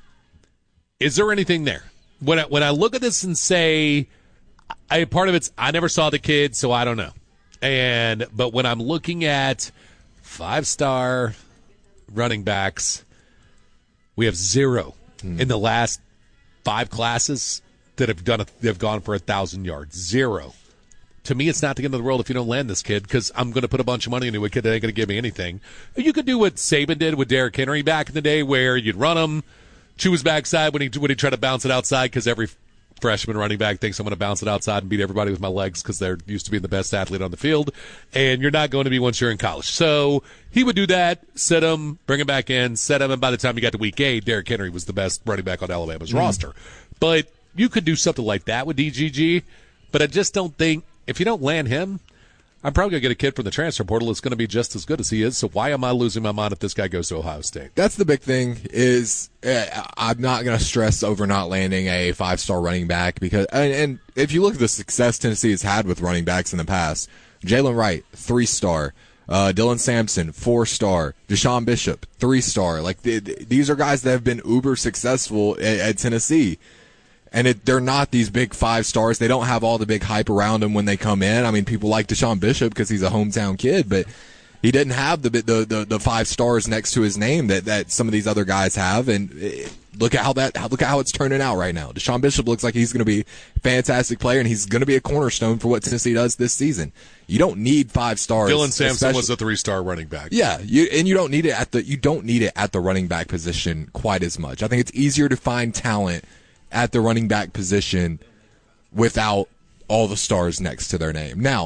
Speaker 2: Is there anything there? When I, when I look at this and say, I, part of it's I never saw the kid, so I don't know. And but when I'm looking at five-star running backs, we have zero mm. in the last five classes that have done a, they've gone for a thousand yards. Zero. To me, it's not the end of the world if you don't land this kid because I'm going to put a bunch of money into a kid that ain't going to give me anything. You could do what Saban did with Derrick Henry back in the day, where you'd run him, chew his backside when he when he tried to bounce it outside because every freshman running back thinks I'm going to bounce it outside and beat everybody with my legs because they're used to being the best athlete on the field, and you're not going to be once you're in college. So he would do that, set him, bring him back in, set him, and by the time you got to week eight, Derrick Henry was the best running back on Alabama's mm. roster. But you could do something like that with D G G, but I just don't think, if you don't land him, I'm probably going to get a kid from the transfer portal that's going to be just as good as he is, so why am I losing my mind if this guy goes to Ohio State?
Speaker 1: That's the big thing is uh, I'm not going to stress over not landing a five-star running back because, and, and if you look at the success Tennessee has had with running backs in the past, Jalen Wright, three-star, uh, Dylan Sampson, four-star, Deshaun Bishop, three-star. Like th- th- these are guys that have been uber successful at, at Tennessee. And it, they're not these big five stars. They don't have all the big hype around them when they come in. I mean, people like Deshaun Bishop because he's a hometown kid, but he didn't have the, the the the five stars next to his name that, that some of these other guys have. And it, look at how that look at how it's turning out right now. Deshaun Bishop looks like he's going to be a fantastic player, and he's going to be a cornerstone for what Tennessee does this season. You don't need five stars.
Speaker 2: Dylan Sampson was a three-star running back.
Speaker 1: Yeah, you, and you don't need it at the you don't need it at the running back position quite as much. I think it's easier to find talent at the running back position without all the stars next to their name. Now,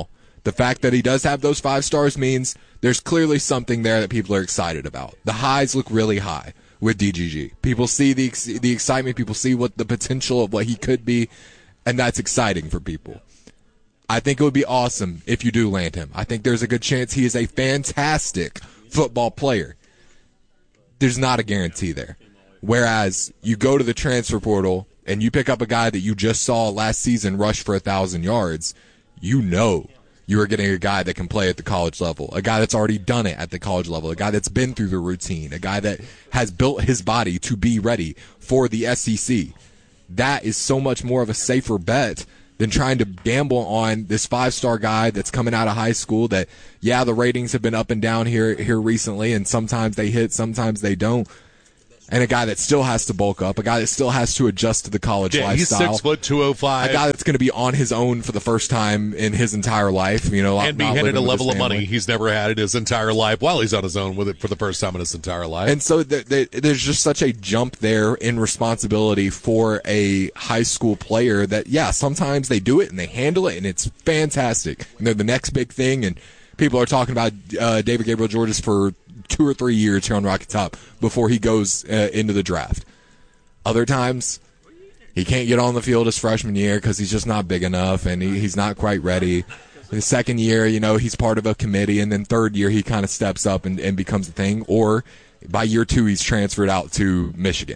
Speaker 1: The fact that he does have those five stars means there's clearly something there that people are excited about. The highs look really high with D G G. People see the the excitement. People see what the potential of what he could be, and that's exciting for people. I think it would be awesome if you do land him. I think there's a good chance he is a fantastic football player. There's not a guarantee there. Whereas you go to the transfer portal and you pick up a guy that you just saw last season rush for a thousand yards, you know you are getting a guy that can play at the college level, a guy that's already done it at the college level, a guy that's been through the routine, a guy that has built his body to be ready for the S E C. That is so much more of a safer bet than trying to gamble on this five-star guy that's coming out of high school that, yeah, the ratings have been up and down here here recently, and sometimes they hit, sometimes they don't. And a guy that still has to bulk up, a guy that still has to adjust to the college
Speaker 2: yeah,
Speaker 1: lifestyle.
Speaker 2: He's six foot two oh five.
Speaker 1: A guy that's going to be on his own for the first time in his entire life, you know,
Speaker 2: and be
Speaker 1: not
Speaker 2: handed a
Speaker 1: living with
Speaker 2: level
Speaker 1: his
Speaker 2: of money
Speaker 1: family.
Speaker 2: he's never had in his entire life while he's on his own with it for the first time in his entire life.
Speaker 1: And so th- th- there's just such a jump there in responsibility for a high school player that, yeah, sometimes they do it and they handle it and it's fantastic. And they're the next big thing, and people are talking about uh, David Gabriel Georges for two or three years here on Rocky Top before he goes uh, into the draft. Other times, he can't get on the field his freshman year because he's just not big enough and he, he's not quite ready. The second year, you know, he's part of a committee, and then third year he kind of steps up and, and becomes a thing. Or by year two, he's transferred out to Michigan.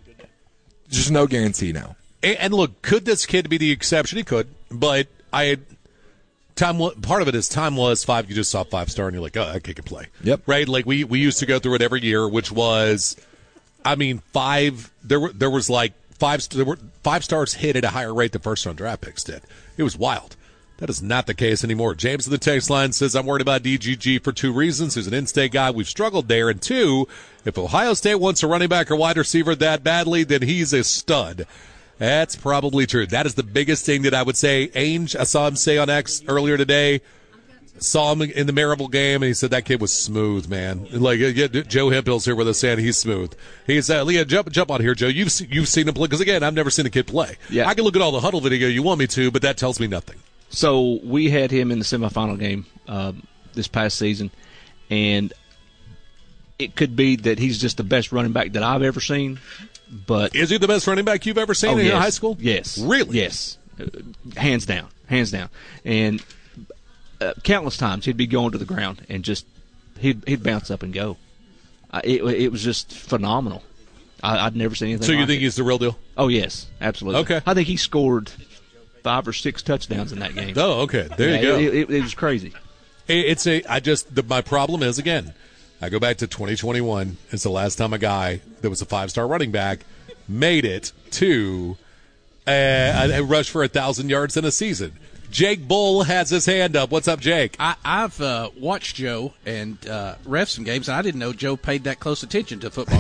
Speaker 1: Just no guarantee now.
Speaker 2: And, and look, could this kid be the exception? He could, but I time part of it is time was five. You just saw five star, and you're like, oh, that kid can play.
Speaker 1: Yep.
Speaker 2: Right. Like we we used to go through it every year, which was, I mean, five. There were there was like five. There were five stars hit at a higher rate than first round draft picks did. It was wild. That is not the case anymore. James of the text line says, I'm worried about D G G for two reasons. He's an in-state guy. We've struggled there. And two, if Ohio State wants a running back or wide receiver that badly, then he's a stud. That's probably true. That is the biggest thing that I would say. Ainge, I saw him say on X earlier today, saw him in the Maryville game, and he said that kid was smooth, man. Like yeah, Joe Hemphill's here with us saying he's smooth. He's uh, Leah, jump jump on here, Joe. You've se- you've seen him play because again, I've never seen a kid play.
Speaker 7: Yeah.
Speaker 2: I can look at all the huddle video you want me to, but that tells me nothing.
Speaker 7: So we had him in the semifinal game um, this past season, and it could be that he's just the best running back that I've ever seen. But
Speaker 2: is he the best running back you've ever seen
Speaker 7: oh,
Speaker 2: in
Speaker 7: yes.
Speaker 2: high school?
Speaker 7: Yes,
Speaker 2: really?
Speaker 7: Yes, uh, hands down, hands down. And uh, countless times he'd be going to the ground and just he'd he'd bounce up and go. Uh, it it was just phenomenal. I, I'd never seen anything.
Speaker 2: So you
Speaker 7: like
Speaker 2: think
Speaker 7: it.
Speaker 2: he's the real deal?
Speaker 7: Oh yes, absolutely.
Speaker 2: Okay.
Speaker 7: I think he scored five or six touchdowns in that game.
Speaker 2: Oh, okay. There
Speaker 7: yeah,
Speaker 2: you go.
Speaker 7: It, it, it was crazy.
Speaker 2: It's a. I just. The, my problem is again. I go back to twenty twenty-one. It's the last time a guy that was a five-star running back made it to a, a rush for a thousand yards in a season. Jake Bull has his hand up. What's up, Jake?
Speaker 9: I, I've uh, watched Joe and uh, ref some games, and I didn't know Joe paid that close attention to football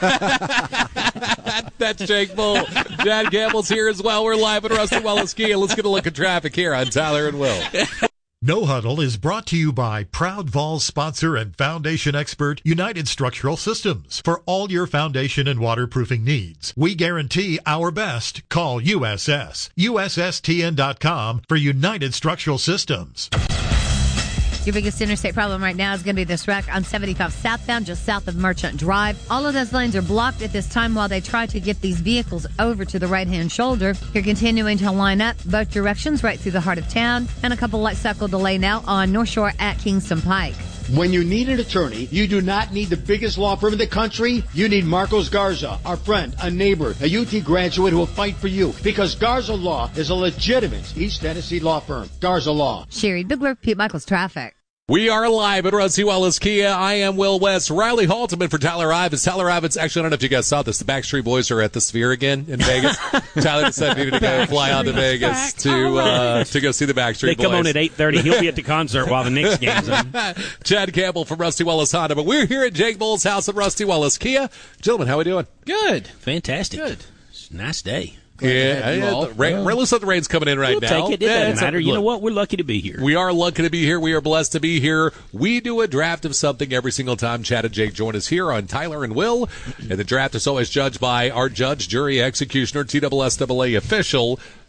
Speaker 9: games.
Speaker 2: That's Jake Bull. Chad Campbell's here as well. We're live at Rusty Wallace Kia. Let's get a look at traffic here on Tyler and Will.
Speaker 4: No Huddle is brought to you by Proud Vols sponsor and foundation expert United Structural Systems. For all your foundation and waterproofing needs, we guarantee our best. Call U S S. U S S T N dot com for United Structural Systems.
Speaker 6: Your biggest interstate problem right now is going to be this wreck on seventy-five southbound, just south of Merchant Drive. All of those lanes are blocked at this time while they try to get these vehicles over to the right-hand shoulder. You're continuing to line up both directions right through the heart of town, and a couple light cycle delay now on North Shore at Kingston Pike.
Speaker 3: When you need an attorney, you do not need the biggest law firm in the country. You need Marcos Garza, our friend, a neighbor, a U T graduate who will fight for you. Because Garza Law is a legitimate East Tennessee law firm. Garza Law.
Speaker 6: Sherry Bigler, Pete Michaels Traffic.
Speaker 2: We are live at Rusty Wallace Kia. I am Will West. Riley Halterman for Tyler Ivins. Tyler Ivins, actually, I don't know if you guys saw this. The Backstreet Boys are at the Sphere again in Vegas. Tyler decided he needed to go fly out to Vegas to uh, to go see the Backstreet
Speaker 10: they
Speaker 2: Boys.
Speaker 10: They come on at eight thirty. He'll be at the concert while the Knicks game's on.
Speaker 2: Chad Campbell from Rusty Wallace Honda. But we're here at Jake Bull's house at Rusty Wallace Kia. Gentlemen, how are we doing?
Speaker 9: Good.
Speaker 10: Fantastic.
Speaker 9: Good.
Speaker 10: It's a nice day.
Speaker 2: Yeah, yeah the rain, looks like the rain's coming in right
Speaker 10: we'll
Speaker 2: now.
Speaker 10: Take it. It
Speaker 2: yeah,
Speaker 10: doesn't matter.
Speaker 2: A,
Speaker 10: you
Speaker 2: look,
Speaker 10: know what? We're lucky to be here.
Speaker 2: We are lucky to be here. We are blessed to be here. We do a draft of something every single time Chad and Jake join us here on Tyler and Will. And the draft is always judged by our judge, jury, executioner, T S S A A official,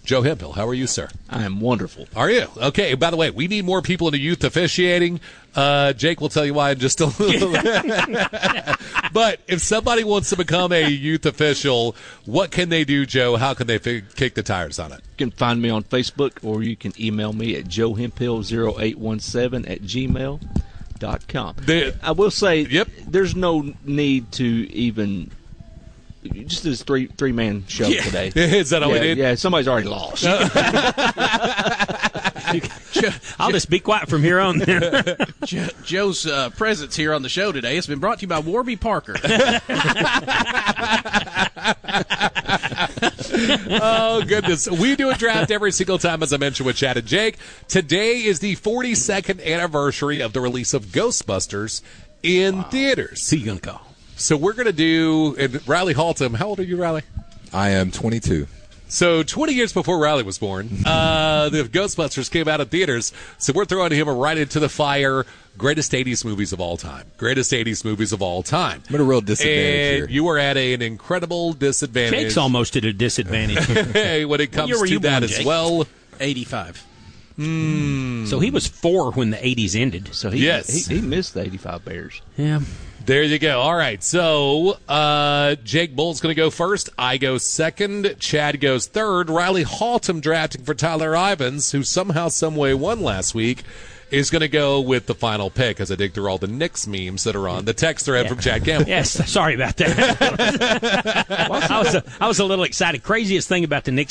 Speaker 2: Joe Hemphill, how are you, sir?
Speaker 7: I am wonderful.
Speaker 2: Are you? Okay, by the way, we need more people into youth officiating. Uh, Jake will tell you why in just a little bit. But if somebody wants to become a youth official, what can they do, Joe? How can they f- kick the tires on it?
Speaker 7: You can find me on Facebook, or you can email me at joe hemphill zero eight one seven at gmail dot com.
Speaker 2: The,
Speaker 7: I will say,
Speaker 2: yep.
Speaker 7: there's no need to even... Just this three three man show
Speaker 2: yeah.
Speaker 7: today.
Speaker 2: Is that all
Speaker 7: yeah,
Speaker 2: we did?
Speaker 7: Yeah, somebody's already lost.
Speaker 10: I'll just be quiet from here on.
Speaker 9: Joe, Joe's uh, presence here on the show today has been brought to you by Warby Parker.
Speaker 2: Oh, goodness. We do a draft every single time, as I mentioned with Chad and Jake. Today is the forty-second anniversary of the release of Ghostbusters in wow. theaters.
Speaker 10: Who you going to call?
Speaker 2: So we're going to do, and Riley Haltom, how old are you, Riley?
Speaker 1: I am twenty-two.
Speaker 2: So twenty years before Riley was born, uh, the Ghostbusters came out of theaters. So we're throwing him right into the fire. Greatest eighties movies of all time. Greatest eighties movies of all time.
Speaker 1: I'm at a real disadvantage
Speaker 2: and
Speaker 1: here.
Speaker 2: You are at a, an incredible disadvantage.
Speaker 10: Jake's almost at a disadvantage.
Speaker 2: When it comes
Speaker 10: to
Speaker 2: that
Speaker 10: born,
Speaker 2: as
Speaker 10: Jake?
Speaker 2: well.
Speaker 9: eighty-five.
Speaker 2: Mm.
Speaker 10: So he was four when the eighties ended.
Speaker 7: So he,
Speaker 2: yes.
Speaker 7: he, he missed the eighty-five Bears.
Speaker 10: Yeah.
Speaker 2: There you go. All right. So uh, Jake Bull's going to go first. I go second. Chad goes third. Riley Haltom drafting for Tyler Ivins, who somehow, someway won last week, is going to go with the final pick as I dig through all the Knicks memes that are on the text thread
Speaker 10: yeah.
Speaker 2: from Chad Campbell.
Speaker 10: Yes. Sorry about that. I, was a, I was a little excited. Craziest thing about the Knicks